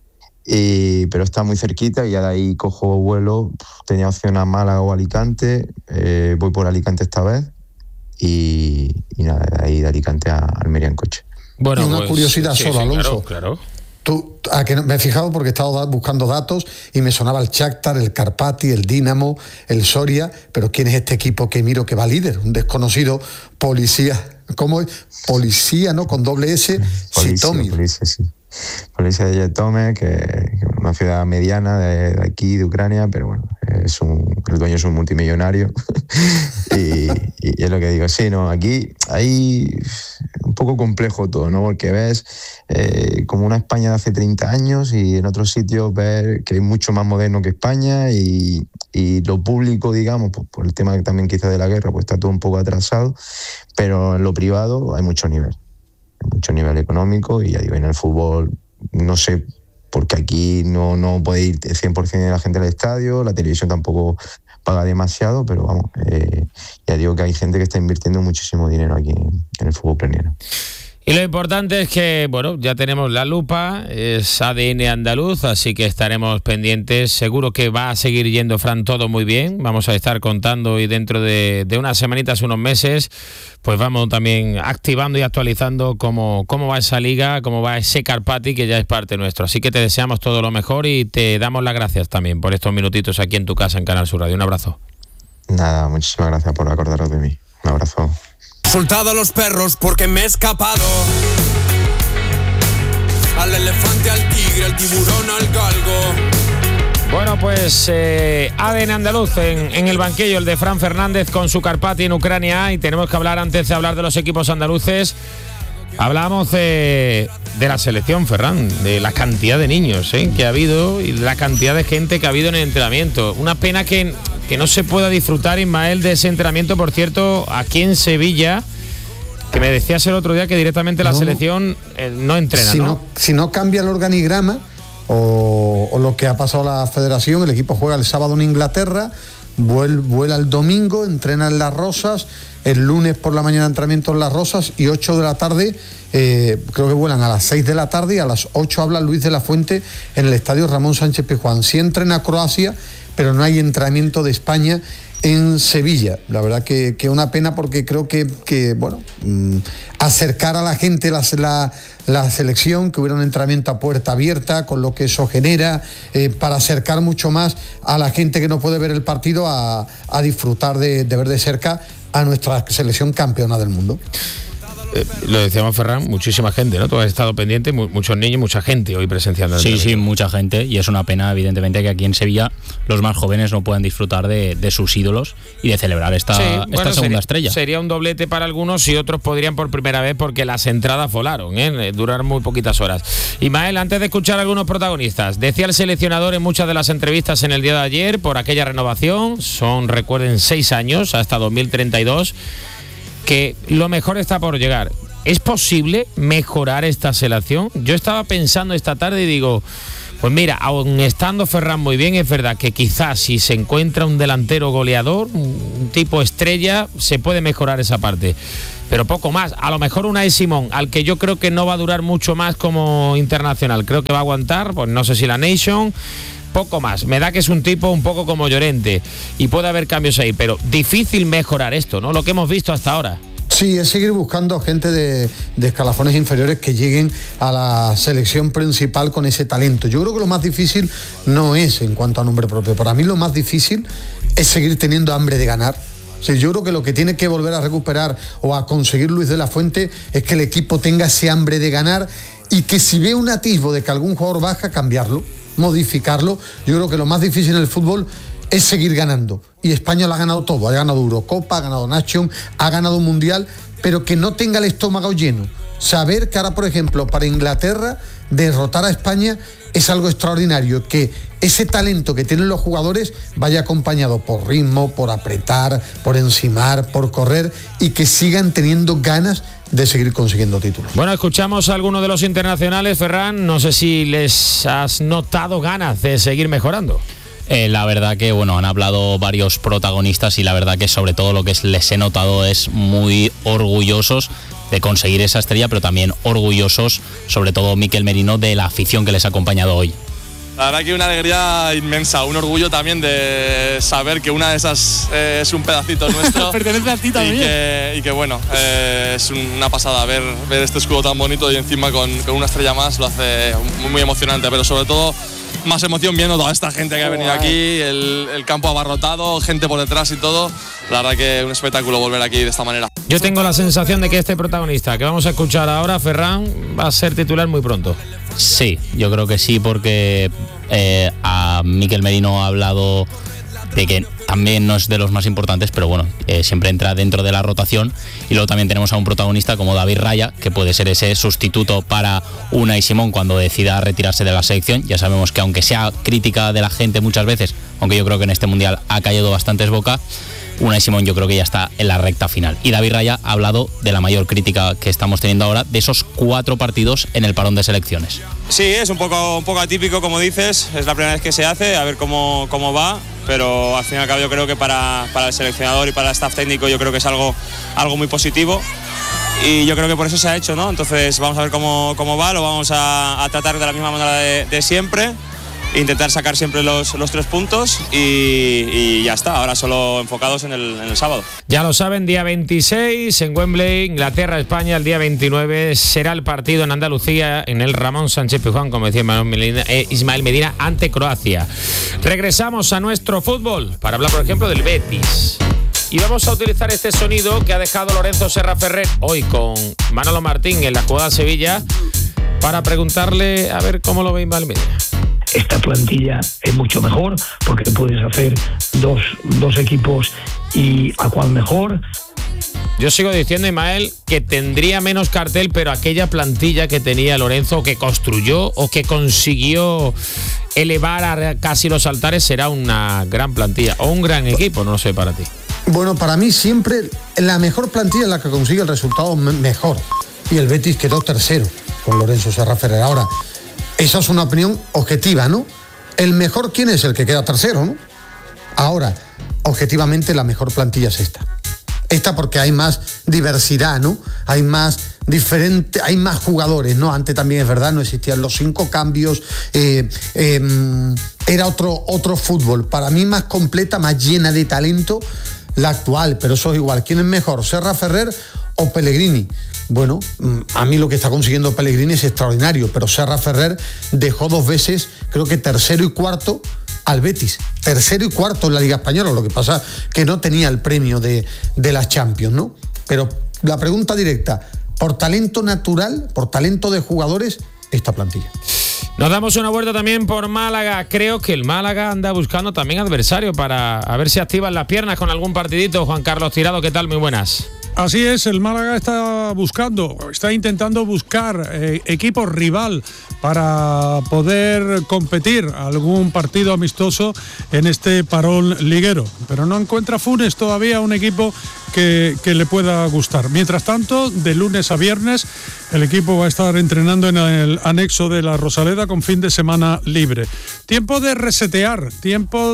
Y, pero está muy cerquita y ya de ahí cojo vuelo. Tenía opción a Málaga o Alicante, eh, voy por Alicante esta vez y, y nada, de ahí de Alicante a Almería en coche. Bueno, y una pues, curiosidad sí, solo, sí, Alonso. Claro, claro. Tú, a que me he fijado porque he estado buscando datos y me sonaba el Shakhtar, el Karpati, el Dinamo, el Soria, pero ¿quién es este equipo que miro que va líder? Un desconocido policía, ¿cómo es? Policía, ¿no? Con doble S, Sitomir. Policía, sí. Policía de Jitomir, que es una ciudad mediana de, de aquí, de Ucrania, pero bueno, es un, el dueño es un multimillonario y, y es lo que digo, sí, no, aquí hay un poco complejo todo, ¿no? Porque ves eh, como una España de hace treinta años y en otros sitios ves que es mucho más moderno que España y, y lo público, digamos, pues, por el tema también quizás de la guerra, pues está todo un poco atrasado, pero en lo privado hay mucho nivel. mucho nivel económico y ya digo, en el fútbol no sé, porque aquí no, no puede ir cien por ciento de la gente al estadio, la televisión tampoco paga demasiado, pero vamos, eh, ya digo que hay gente que está invirtiendo muchísimo dinero aquí en, en el fútbol ucraniano. Y lo importante es que, bueno, ya tenemos la lupa, es A D N andaluz, así que estaremos pendientes. Seguro que va a seguir yendo, Fran, todo muy bien. Vamos a estar contando y dentro de, de unas semanitas, unos meses, pues vamos también activando y actualizando cómo, cómo va esa liga, cómo va ese Karpati, que ya es parte nuestro. Así que te deseamos todo lo mejor y te damos las gracias también por estos minutitos aquí en tu casa, en Canal Sur Radio. Un abrazo. Nada, muchísimas gracias por acordaros de mí. Un abrazo. Soltado a los perros porque me he escapado. Al elefante, al tigre, al tiburón, al galgo. Bueno, pues eh, A D N andaluz en, en el banquillo, el de Fran Fernández con su Karpati en Ucrania. Y tenemos que hablar, antes de hablar de los equipos andaluces, hablamos de, de la selección, Ferran, de la cantidad de niños ¿eh? que ha habido y la cantidad de gente que ha habido en el entrenamiento. Una pena que, que no se pueda disfrutar, Ismael, de ese entrenamiento, por cierto, aquí en Sevilla, que me decías el otro día que directamente la no, selección eh, no entrena, si ¿no? ¿no? Si no cambia el organigrama o, o lo que ha pasado a la federación, el equipo juega el sábado en Inglaterra, vuel, vuela el domingo, entrena en Las Rosas, el lunes por la mañana entrenamiento en Las Rosas y ocho de la tarde, eh, creo que vuelan a las seis de la tarde y a las ocho habla Luis de la Fuente en el estadio Ramón Sánchez Pizjuán. Sí entrena Croacia, pero no hay entrenamiento de España en Sevilla. La verdad que, que una pena, porque creo que, que bueno, mmm, acercar a la gente la, la, la selección, que hubiera un entrenamiento a puerta abierta, con lo que eso genera, eh, para acercar mucho más a la gente que no puede ver el partido a, a disfrutar de, de ver de cerca a nuestra selección campeona del mundo. Eh, lo decíamos, Ferran, muchísima gente, ¿no? Tú has estado pendiente, mu- muchos niños, mucha gente hoy presenciando. Sí, sí, mucha gente, y es una pena, evidentemente, que aquí en Sevilla los más jóvenes no puedan disfrutar de, de sus ídolos y de celebrar esta, Sí, esta bueno, segunda sería, estrella. Sería un doblete para algunos y otros podrían por primera vez, porque las entradas volaron, ¿eh? Durar muy poquitas horas. Ismael, antes de escuchar a algunos protagonistas, decía el seleccionador en muchas de las entrevistas en el día de ayer por aquella renovación, son, recuerden, seis años hasta dos mil treinta y dos, que lo mejor está por llegar. ¿Es posible mejorar esta selección? Yo estaba pensando esta tarde y digo, pues mira, aun estando Ferran muy bien, es verdad que quizás si se encuentra un delantero goleador, un tipo estrella, se puede mejorar esa parte. Pero poco más. A lo mejor Unai Simón, al que yo creo que no va a durar mucho más como internacional, creo que va a aguantar, pues no sé si la Nation, poco más. Me da que es un tipo un poco como Llorente y puede haber cambios ahí, pero difícil mejorar esto, ¿no? Lo que hemos visto hasta ahora. Sí, es seguir buscando gente de, de escalafones inferiores que lleguen a la selección principal con ese talento. Yo creo que lo más difícil no es en cuanto a nombre propio. Para mí lo más difícil es seguir teniendo hambre de ganar. O sea, yo creo que lo que tiene que volver a recuperar o a conseguir Luis de la Fuente es que el equipo tenga ese hambre de ganar, y que si ve un atisbo de que algún jugador baja, cambiarlo, modificarlo. Yo creo que lo más difícil en el fútbol es seguir ganando, y España lo ha ganado todo, ha ganado Eurocopa, ha ganado Nation, ha ganado Mundial, pero que no tenga el estómago lleno. Saber que ahora, por ejemplo, para Inglaterra, derrotar a España es algo extraordinario, que ese talento que tienen los jugadores vaya acompañado por ritmo, por apretar, por encimar, por correr, y que sigan teniendo ganas de seguir consiguiendo títulos. Bueno, escuchamos a algunos de los internacionales, Ferran, no sé si les has notado ganas de seguir mejorando. Eh, la verdad que, bueno, han hablado varios protagonistas y la verdad que sobre todo lo que les he notado es muy orgullosos de conseguir esa estrella, pero también orgullosos, sobre todo Mikel Merino, de la afición que les ha acompañado hoy. La verdad que una alegría inmensa, un orgullo también de saber que una de esas eh, es un pedacito nuestro. Pertenece a ti también. Y que, y que bueno, eh, es una pasada ver, ver este escudo tan bonito y encima con, con una estrella más, lo hace muy, muy emocionante, pero sobre todo más emoción viendo toda esta gente que ha venido aquí, el, el campo abarrotado, gente por detrás y todo. La verdad que un espectáculo volver aquí de esta manera. Yo tengo la sensación de que este protagonista que vamos a escuchar ahora, Ferran, va a ser titular muy pronto. Sí, yo creo que sí, porque eh, a Mikel Merino ha hablado de que también no es de los más importantes, pero bueno, eh, siempre entra dentro de la rotación. Y luego también tenemos a un protagonista como David Raya, que puede ser ese sustituto para Unai Simón cuando decida retirarse de la selección. Ya sabemos que aunque sea crítica de la gente muchas veces, aunque yo creo que en este Mundial ha caído bastantes boca, Unai Simón yo creo que ya está en la recta final. Y David Raya ha hablado de la mayor crítica que estamos teniendo ahora, de esos cuatro partidos en el parón de selecciones. Sí, es un poco, un poco atípico, como dices, es la primera vez que se hace, a ver cómo, cómo va, pero al fin y al cabo yo creo que para, para el seleccionador y para el staff técnico yo creo que es algo, algo muy positivo, y yo creo que por eso se ha hecho, ¿no? Entonces vamos a ver cómo, cómo va, lo vamos a, a tratar de la misma manera de, de siempre, intentar sacar siempre los, los tres puntos y, y ya está, ahora solo enfocados en el, en el sábado. Ya lo saben, día veintiséis en Wembley, Inglaterra, España. El día veintinueve será el partido en Andalucía, en el Ramón Sánchez Pizjuán, como decía Ismael Medina, eh, Ismael Medina, ante Croacia. Regresamos a nuestro fútbol para hablar, por ejemplo, del Betis. Y vamos a utilizar este sonido que ha dejado Lorenzo Serra Ferrer hoy con Manolo Martín en la jugada Sevilla, para preguntarle a ver cómo lo ve Ismael Medina. Esta plantilla es mucho mejor porque puedes hacer dos, dos equipos y a cuál mejor. Yo sigo diciendo, Ismael, que tendría menos cartel, pero aquella plantilla que tenía Lorenzo, que construyó o que consiguió elevar a casi los altares, será una gran plantilla o un gran equipo, no lo sé para ti. Bueno, para mí siempre la mejor plantilla es la que consigue el resultado mejor, y el Betis quedó tercero con Lorenzo Serra Ferrer. Ahora, esa es una opinión objetiva, ¿no? El mejor, ¿quién es? El que queda tercero, ¿no? Ahora, objetivamente la mejor plantilla es esta. Esta porque hay más diversidad, ¿no? Hay más diferente, hay más jugadores, ¿no? Antes también es verdad, no existían los cinco cambios, eh, eh, era otro, otro fútbol. Para mí más completa, más llena de talento la actual, pero eso es igual. ¿Quién es mejor, Serra Ferrer o Pellegrini? Bueno, a mí lo que está consiguiendo Pellegrini es extraordinario, pero Serra Ferrer dejó dos veces, creo que tercero y cuarto, al Betis, tercero y cuarto en la Liga Española, lo que pasa que no tenía el premio de, de las Champions, ¿no? Pero la pregunta directa, por talento natural, por talento de jugadores, esta plantilla. Nos damos una vuelta también por Málaga. Creo que el Málaga anda buscando también adversario para a ver si activan las piernas con algún partidito. Juan Carlos Tirado, ¿qué tal? Muy buenas. Así es, el Málaga está buscando, está intentando buscar eh, equipo rival para poder competir algún partido amistoso en este parón liguero, pero no encuentra Funes todavía un equipo que, que le pueda gustar. Mientras tanto, de lunes a viernes, el equipo va a estar entrenando en el anexo de la Rosaleda con fin de semana libre. Tiempo de resetear, tiempo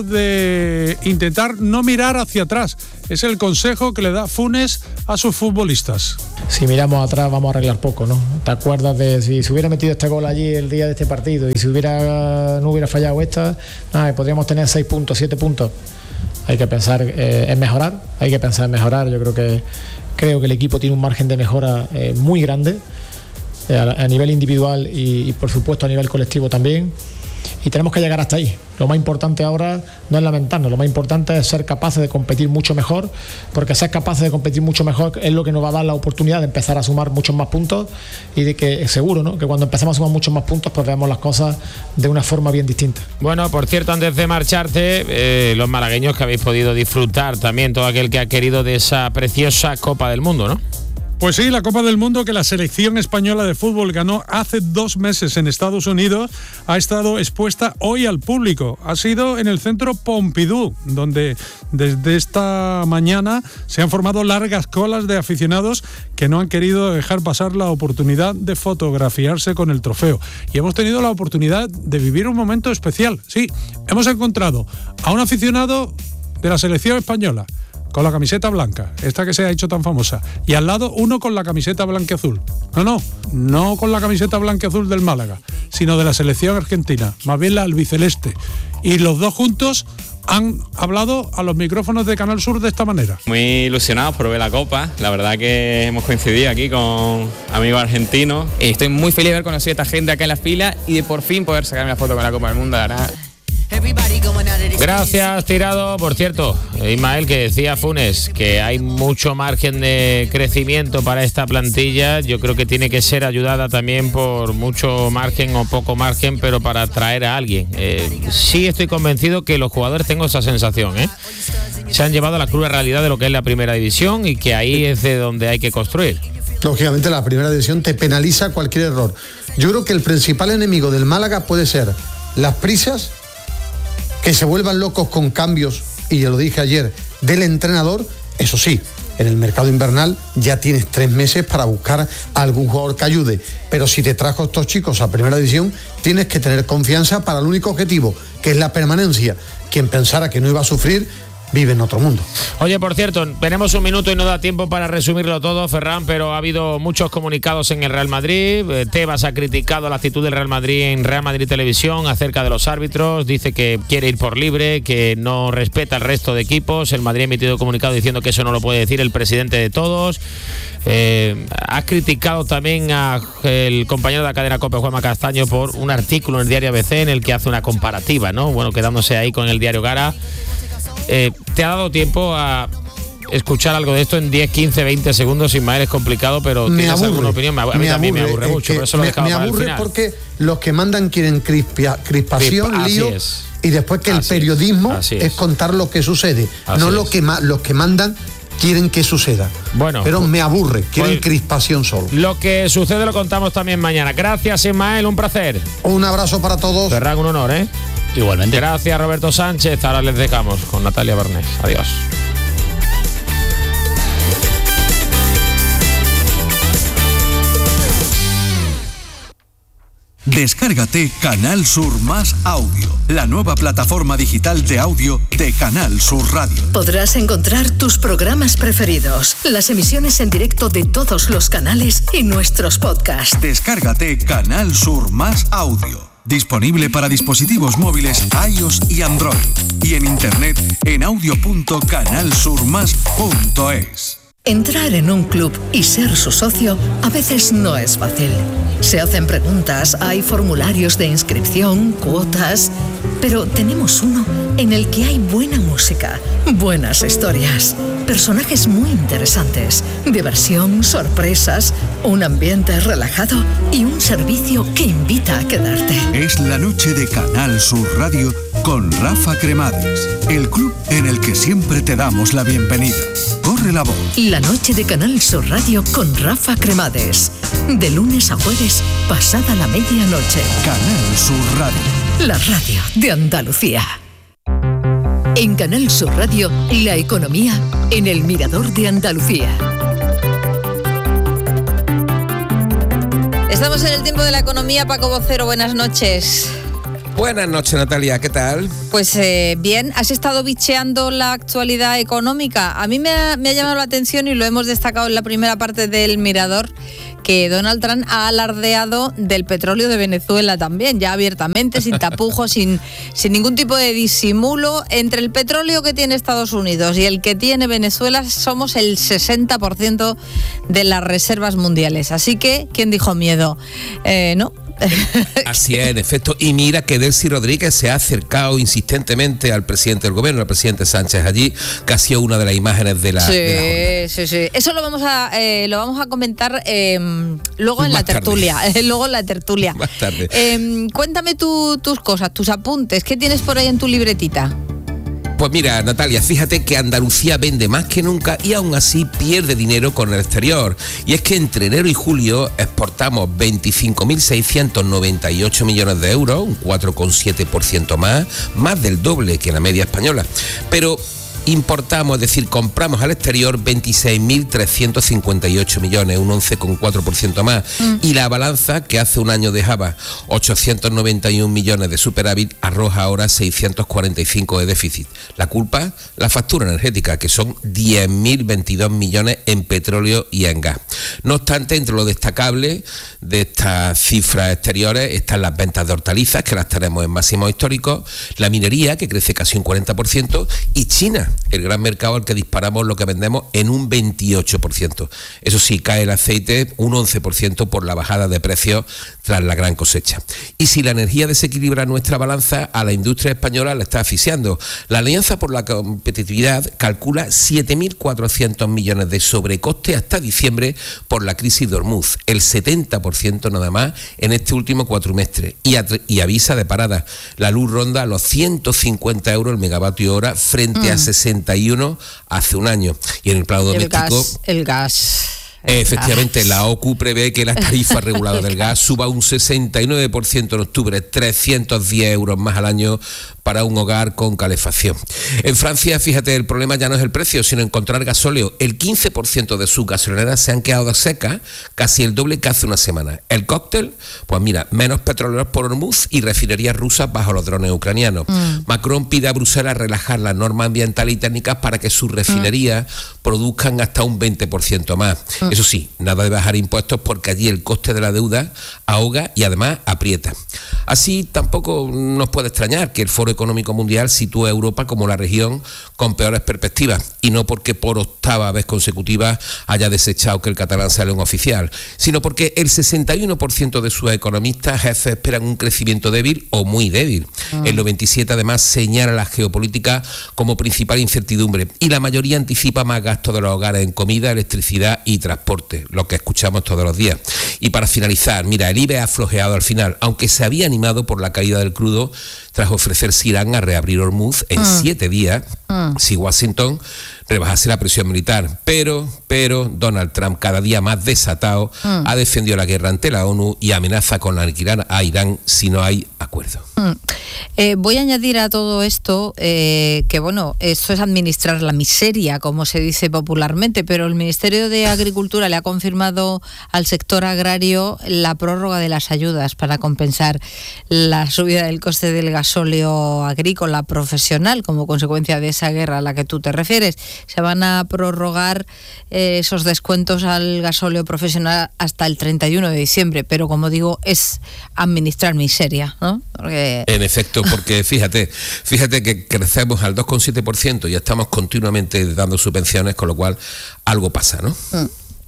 de intentar no mirar hacia atrás. Es el consejo que le da Funes a sus futbolistas. Si miramos atrás vamos a arreglar poco, ¿no? ¿Te acuerdas de si se hubiera metido este gol allí el día de este partido y si hubiera no hubiera fallado esta, nada, podríamos tener seis puntos, siete puntos? Hay que pensar eh, en mejorar, hay que pensar en mejorar. Yo creo que creo que el equipo tiene un margen de mejora eh, muy grande eh, a, a nivel individual y, y por supuesto a nivel colectivo también. Y tenemos que llegar hasta ahí. Lo más importante ahora no es lamentarnos, lo más importante es ser capaces de competir mucho mejor, porque ser capaces de competir mucho mejor es lo que nos va a dar la oportunidad de empezar a sumar muchos más puntos y de que seguro, ¿no?, que cuando empezamos a sumar muchos más puntos pues veamos las cosas de una forma bien distinta. Bueno, por cierto, antes de marcharte, eh, los malagueños que habéis podido disfrutar también, todo aquel que ha querido, de esa preciosa Copa del Mundo, ¿no? Pues sí, la Copa del Mundo que la selección española de fútbol ganó hace dos meses en Estados Unidos ha estado expuesta hoy al público. Ha sido en el Centro Pompidou, donde desde esta mañana se han formado largas colas de aficionados que no han querido dejar pasar la oportunidad de fotografiarse con el trofeo. Y hemos tenido la oportunidad de vivir un momento especial. Sí, hemos encontrado a un aficionado de la selección española con la camiseta blanca, esta que se ha hecho tan famosa, y al lado uno con la camiseta blanqueazul. No, no, no con la camiseta blanqueazul del Málaga, sino de la selección argentina, más bien la albiceleste. Y los dos juntos han hablado a los micrófonos de Canal Sur de esta manera. Muy ilusionados por ver la Copa, la verdad que hemos coincidido aquí con amigos argentinos. Y estoy muy feliz de haber conocido a esta gente acá en la fila y de por fin poder sacarme la foto con la Copa del Mundo, la verdad. Gracias, Tirado. Por cierto, Ismael, que decía Funes que hay mucho margen de crecimiento para esta plantilla. Yo creo que tiene que ser ayudada también por mucho margen o poco margen, pero para traer a alguien. Eh, sí estoy convencido que los jugadores, tengo esa sensación, ¿eh? se han llevado a la cruda realidad de lo que es la primera división y que ahí es de donde hay que construir. Lógicamente la primera división te penaliza cualquier error. Yo creo que el principal enemigo del Málaga puede ser las prisas, que se vuelvan locos con cambios, y ya lo dije ayer, del entrenador. Eso sí, en el mercado invernal ya tienes tres meses para buscar a algún jugador que ayude, pero si te trajo estos chicos a primera división, tienes que tener confianza para el único objetivo, que es la permanencia. Quien pensara que no iba a sufrir, vive en otro mundo. Oye, por cierto, tenemos un minuto y no da tiempo para resumirlo todo, Ferran, pero ha habido muchos comunicados en el Real Madrid. Tebas ha criticado la actitud del Real Madrid en Real Madrid Televisión acerca de los árbitros, dice que quiere ir por libre, que no respeta al resto de equipos. El Madrid ha emitido comunicado diciendo que eso no lo puede decir el presidente de todos. Eh, ha criticado también al compañero de la cadena COPE, Juanma Castaño, por un artículo en el diario A B C en el que hace una comparativa, ¿no? Bueno, quedándose ahí con el diario Gara. Eh, ¿Te ha dado tiempo a escuchar algo de esto en diez, quince, veinte segundos? Ismael, es complicado, pero me ¿tienes aburre, alguna opinión? A mí me también aburre, me aburre mucho, por eso me, lo he dejado me para el aburre final. Porque los que mandan quieren crispia, crispación, Crispa, lío, es. y después que Así el periodismo es. es. es contar lo que sucede, así no es. lo que ma- los que mandan quieren que suceda. Bueno, pero me aburre, quieren pues, crispación solo. Lo que sucede lo contamos también mañana. Gracias, Ismael, un placer. Un abrazo para todos. Ferran, un honor, ¿eh? Igualmente. Gracias, Roberto Sánchez. Ahora les dejamos con Natalia Barnés. Adiós. Descárgate Canal Sur Más Audio, la nueva plataforma digital de audio de Canal Sur Radio. Podrás encontrar tus programas preferidos, las emisiones en directo de todos los canales y nuestros podcasts. Descárgate Canal Sur Más Audio. Disponible para dispositivos móviles iOS y Android. Y en internet en audio punto canal sur más punto es. Entrar en un club y ser su socio a veces no es fácil. Se hacen preguntas, hay formularios de inscripción, cuotas, pero tenemos uno en el que hay buena música, buenas historias, personajes muy interesantes, diversión, sorpresas, un ambiente relajado y un servicio que invita a quedarte. Es la noche de Canal Sur Radio con Rafa Cremades, el club en el que siempre te damos la bienvenida. Corre la voz. La noche de Canal Sur Radio con Rafa Cremades. De lunes a jueves, pasada la medianoche. Canal Sur Radio. La radio de Andalucía. En Canal Sur Radio, la economía en el Mirador de Andalucía. Estamos en el tiempo de la economía. Paco Vocero, buenas noches. Buenas noches, Natalia, ¿qué tal? Pues eh, bien, has estado bicheando la actualidad económica. A mí me ha, me ha llamado la atención y lo hemos destacado en la primera parte del Mirador, que Donald Trump ha alardeado del petróleo de Venezuela también, ya abiertamente, sin tapujos, sin, sin ningún tipo de disimulo. Entre el petróleo que tiene Estados Unidos y el que tiene Venezuela somos el sesenta por ciento de las reservas mundiales. Así que, ¿quién dijo miedo? Eh, ¿no? Así es, en efecto. Y mira que Delcy Rodríguez se ha acercado insistentemente al presidente del gobierno, al presidente Sánchez allí, que ha sido una de las imágenes de la, sí, de la jornada. Sí, sí. Eso lo vamos a eh, lo vamos a comentar eh, luego en Más la tertulia. luego en la tertulia. Más tarde. Eh, cuéntame tu, tus cosas, tus apuntes. ¿Qué tienes por ahí en tu libretita? Pues mira, Natalia, fíjate que Andalucía vende más que nunca y aún así pierde dinero con el exterior. Y es que entre enero y julio exportamos veinticinco mil seiscientos noventa y ocho millones de euros, un cuatro coma siete por ciento más, más del doble que la media española. Pero importamos, es decir, compramos al exterior veintiséis mil trescientos cincuenta y ocho millones, un once coma cuatro por ciento más. Mm. Y la balanza, que hace un año dejaba ochocientos noventa y un millones de superávit, arroja ahora seiscientos cuarenta y cinco de déficit. La culpa, la factura energética, que son diez mil veintidós millones en petróleo y en gas. No obstante, entre lo destacable de estas cifras exteriores están las ventas de hortalizas, que las tenemos en máximos históricos, la minería, que crece casi un cuarenta por ciento, y China, el gran mercado al que disparamos lo que vendemos en un veintiocho por ciento. Eso sí, cae el aceite un once por ciento por la bajada de precios tras la gran cosecha. Y si la energía desequilibra nuestra balanza, a la industria española la está asfixiando. La Alianza por la Competitividad calcula siete mil cuatrocientos millones de sobrecoste hasta diciembre por la crisis de Hormuz, el setenta por ciento nada más en este último cuatrimestre. Y, y avisa de parada, la luz ronda los ciento cincuenta euros el megavatio hora frente mm. a sesenta y uno hace un año. Y en el plano doméstico... El gas. El gas. Efectivamente, la O C U prevé que la tarifa regulada del gas suba un sesenta y nueve por ciento en octubre, trescientos diez euros más al año para un hogar con calefacción. En Francia, fíjate, el problema ya no es el precio, sino encontrar gasóleo. El quince por ciento de sus gasolineras se han quedado secas, casi el doble que hace una semana. El cóctel, pues mira, menos petroleros por Hormuz y refinerías rusas bajo los drones ucranianos. Mm. Macron pide a Bruselas relajar las normas ambientales y técnicas para que sus refinerías mm. produzcan hasta un veinte por ciento más. Mm. Eso sí, nada de bajar impuestos porque allí el coste de la deuda ahoga y además aprieta. Así tampoco nos puede extrañar que el Foro Económico Mundial sitúe a Europa como la región con peores perspectivas, y no porque por octava vez consecutiva haya desechado que el catalán sea lengua oficial, sino porque el sesenta y uno por ciento de sus economistas jefes esperan un crecimiento débil o muy débil. Ah. El noventa y siete por ciento además señala la geopolítica como principal incertidumbre, y la mayoría anticipa más gastos de los hogares en comida, electricidad y transporte, lo que escuchamos todos los días. Y para finalizar, mira, el I B E ha flojeado al final, aunque se había animado por la caída del crudo tras ofrecerse Irán a reabrir Hormuz en mm. siete días, mm. si Washington rebajase la presión militar. Pero, pero Donald Trump, cada día más desatado, mm. ha defendido la guerra ante la ONU y amenaza con aniquilar a Irán si no hay acuerdo. Mm. Eh, voy a añadir a todo esto eh, que, bueno, esto es administrar la miseria, como se dice popularmente, pero el Ministerio de Agricultura le ha confirmado al sector agrario la prórroga de las ayudas para compensar la subida del coste del gasóleo agrícola profesional como consecuencia de esa guerra a la que tú te refieres. Se van a prorrogar eh, esos descuentos al gasóleo profesional hasta el treinta y uno de diciembre, pero como digo, es administrar miseria, ¿no? Porque... En efecto, porque fíjate, fíjate que crecemos al dos coma siete por ciento y estamos continuamente dando subvenciones, con lo cual algo pasa, ¿no? Mm.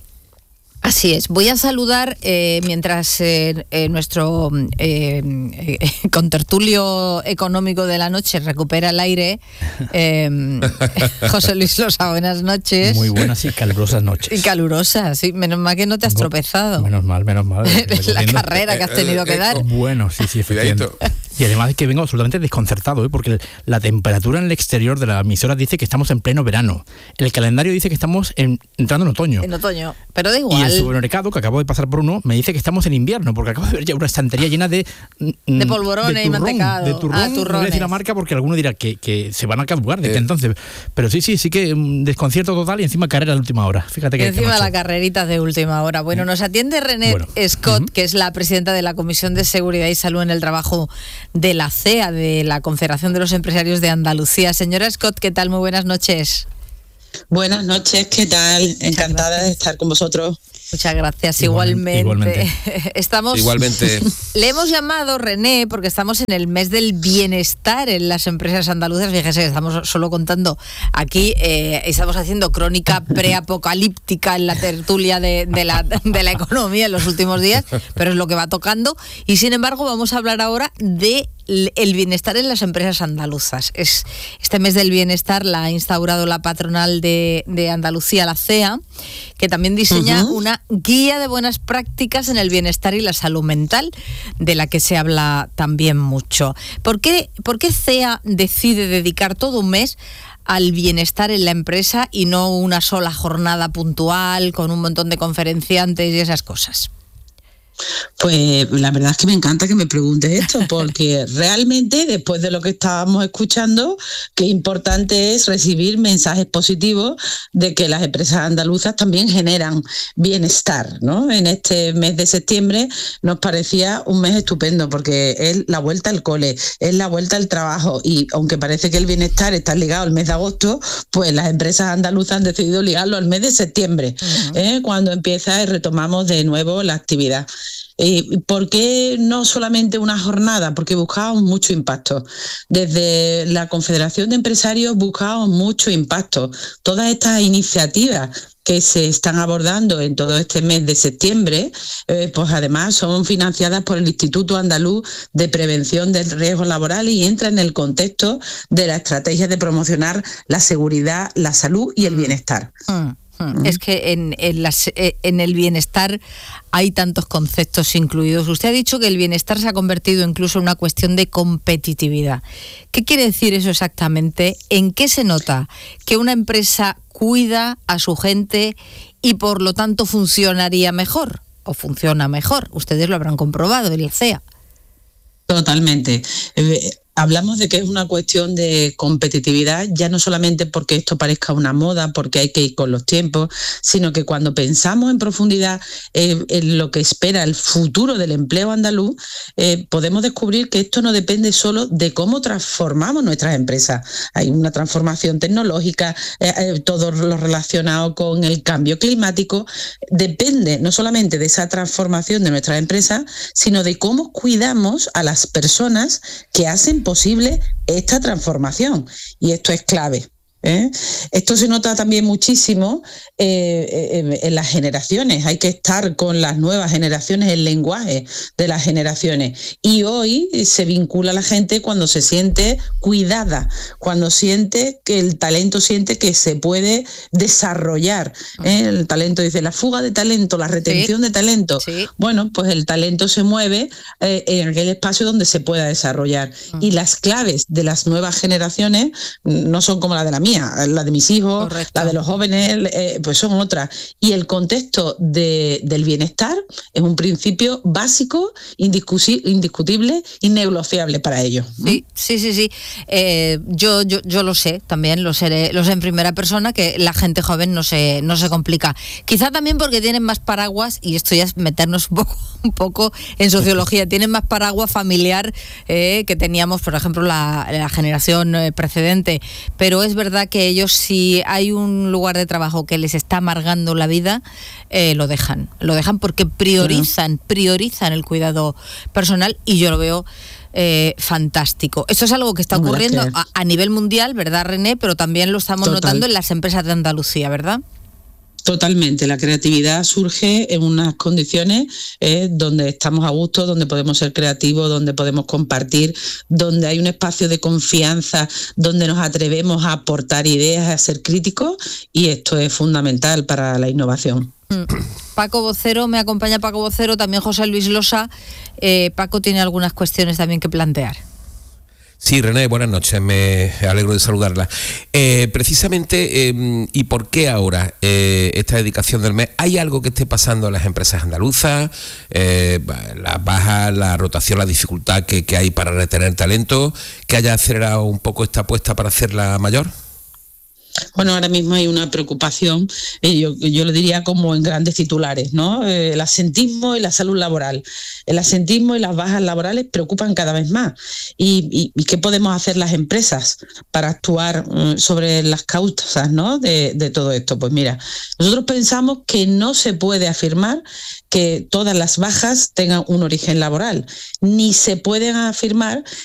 Así es. Voy a saludar, eh, mientras eh, eh, nuestro eh, eh, contertulio económico de la noche recupera el aire, eh, José Luis Losa, buenas noches. Muy buenas y calurosas noches. Y calurosas, sí. Menos mal que no te has tropezado. Menos mal, menos mal. La carrera que has tenido que dar. Bueno, sí, sí, efectivamente. Y además es que vengo absolutamente desconcertado, ¿eh? Porque la temperatura en el exterior de la emisora dice que estamos en pleno verano. El calendario dice que estamos en, entrando en otoño. En otoño, pero da igual. Y el supermercado, que acabo de pasar por uno, me dice que estamos en invierno, porque acabo de ver ya una estantería llena de... De polvorones de y turrón, mantecado. De turrón, ah, no voy a decir la marca porque alguno dirá que, que se van a caducar desde eh. entonces. Pero sí, sí, sí que un desconcierto total y encima carrera de última hora. Fíjate que... Y encima la carrerita de última hora. Bueno, nos atiende René bueno. Scott, uh-huh. que es la presidenta de la Comisión de Seguridad y Salud en el Trabajo de la C E A, de la Confederación de los Empresarios de Andalucía. Señora Scott, ¿qué tal? Muy buenas noches. Buenas noches, ¿qué tal? Encantada de estar con vosotros. Muchas gracias, igualmente. Igualmente. Estamos, igualmente. Le hemos llamado, René, porque estamos en el mes del bienestar en las empresas andaluzas. Fíjese, estamos solo contando aquí, eh, estamos haciendo crónica preapocalíptica en la tertulia de, de, la, de la economía en los últimos días, pero es lo que va tocando. Y sin embargo, vamos a hablar ahora de el bienestar en las empresas andaluzas. Es este mes del bienestar la ha instaurado la patronal de, de Andalucía, la C E A, que también diseña uh-huh. una guía de buenas prácticas en el bienestar y la salud mental, de la que se habla también mucho. ¿Por qué, por qué C E A decide dedicar todo un mes al bienestar en la empresa y no una sola jornada puntual con un montón de conferenciantes y esas cosas? Pues la verdad es que me encanta que me preguntes esto, porque realmente después de lo que estábamos escuchando, qué importante es recibir mensajes positivos de que las empresas andaluzas también generan bienestar, ¿no? En este mes de septiembre nos parecía un mes estupendo, porque es la vuelta al cole, es la vuelta al trabajo, y aunque parece que el bienestar está ligado al mes de agosto, pues las empresas andaluzas han decidido ligarlo al mes de septiembre, uh-huh. ¿eh? Cuando empieza y retomamos de nuevo la actividad. Eh, ¿Por qué no solamente una jornada? Porque buscábamos mucho impacto. Desde la Confederación de Empresarios buscábamos mucho impacto. Todas estas iniciativas que se están abordando en todo este mes de septiembre, eh, pues además son financiadas por el Instituto Andaluz de Prevención del Riesgo Laboral y entran en el contexto de la estrategia de promocionar la seguridad, la salud y el bienestar. Mm. Es que en, en, las, en el bienestar hay tantos conceptos incluidos. Usted ha dicho que el bienestar se ha convertido incluso en una cuestión de competitividad. ¿Qué quiere decir eso exactamente? ¿En qué se nota que una empresa cuida a su gente y por lo tanto funcionaría mejor o funciona mejor? Ustedes lo habrán comprobado en el C E A. Totalmente. Eh, Hablamos de que es una cuestión de competitividad, ya no solamente porque esto parezca una moda, porque hay que ir con los tiempos, sino que cuando pensamos en profundidad eh, en lo que espera el futuro del empleo andaluz, eh, podemos descubrir que esto no depende solo de cómo transformamos nuestras empresas. Hay una transformación tecnológica, eh, eh, todo lo relacionado con el cambio climático, depende no solamente de esa transformación de nuestras empresas, sino de cómo cuidamos a las personas que hacen posible esta transformación, y esto es clave. ¿Eh? Esto se nota también muchísimo eh, en, en las generaciones. Hay que estar con las nuevas generaciones, el lenguaje de las generaciones. Y hoy se vincula a la gente cuando se siente cuidada, cuando siente que el talento siente que se puede desarrollar. ¿eh? El talento dice la fuga de talento, la retención sí. de talento. Sí. Bueno, pues el talento se mueve eh, en aquel espacio donde se pueda desarrollar. Uh-huh. Y las claves de las nuevas generaciones no son como la de la mía. mía, la de mis hijos, correcto, la de los jóvenes, eh, pues son otras. Y el contexto de, del bienestar es un principio básico, indiscutible, innegociable para ellos. Sí, sí, sí, sí. Eh, yo, yo, yo lo sé también, lo sé, lo sé en primera persona, que la gente joven no se, no se complica. Quizá también porque tienen más paraguas, y esto ya es meternos un poco, un poco en sociología, tienen más paraguas familiar eh, que teníamos, por ejemplo, la, la generación eh, precedente. Pero es verdad que ellos, si hay un lugar de trabajo que les está amargando la vida, eh, lo dejan. Lo dejan porque priorizan, priorizan el cuidado personal, y yo lo veo Eh, fantástico. Esto es algo que está ocurriendo a, a nivel mundial, ¿verdad, René? Pero también lo estamos Total. notando en las empresas de Andalucía, ¿verdad? Totalmente, la creatividad surge en unas condiciones eh, donde estamos a gusto, donde podemos ser creativos, donde podemos compartir, donde hay un espacio de confianza, donde nos atrevemos a aportar ideas, a ser críticos, y esto es fundamental para la innovación. Paco Vocero, me acompaña Paco Vocero, también José Luis Losa. Eh, Paco tiene algunas cuestiones también que plantear. Sí, René, buenas noches, me alegro de saludarla. Eh, precisamente, eh, ¿y por qué ahora eh, esta dedicación del mes? ¿Hay algo que esté pasando en las empresas andaluzas? Eh, la baja, la rotación, la dificultad que, que hay para retener talento, que haya acelerado un poco esta apuesta para hacerla mayor? Bueno, ahora mismo hay una preocupación, eh, yo, yo lo diría como en grandes titulares, ¿no? Eh, el asentismo y la salud laboral. El asentismo y las bajas laborales preocupan cada vez más. ¿Y, y, y qué podemos hacer las empresas para actuar um, sobre las causas, ¿no? de, de todo esto? Pues mira, nosotros pensamos que no se puede afirmar que todas las bajas tengan un origen laboral, ni se pueden afirmar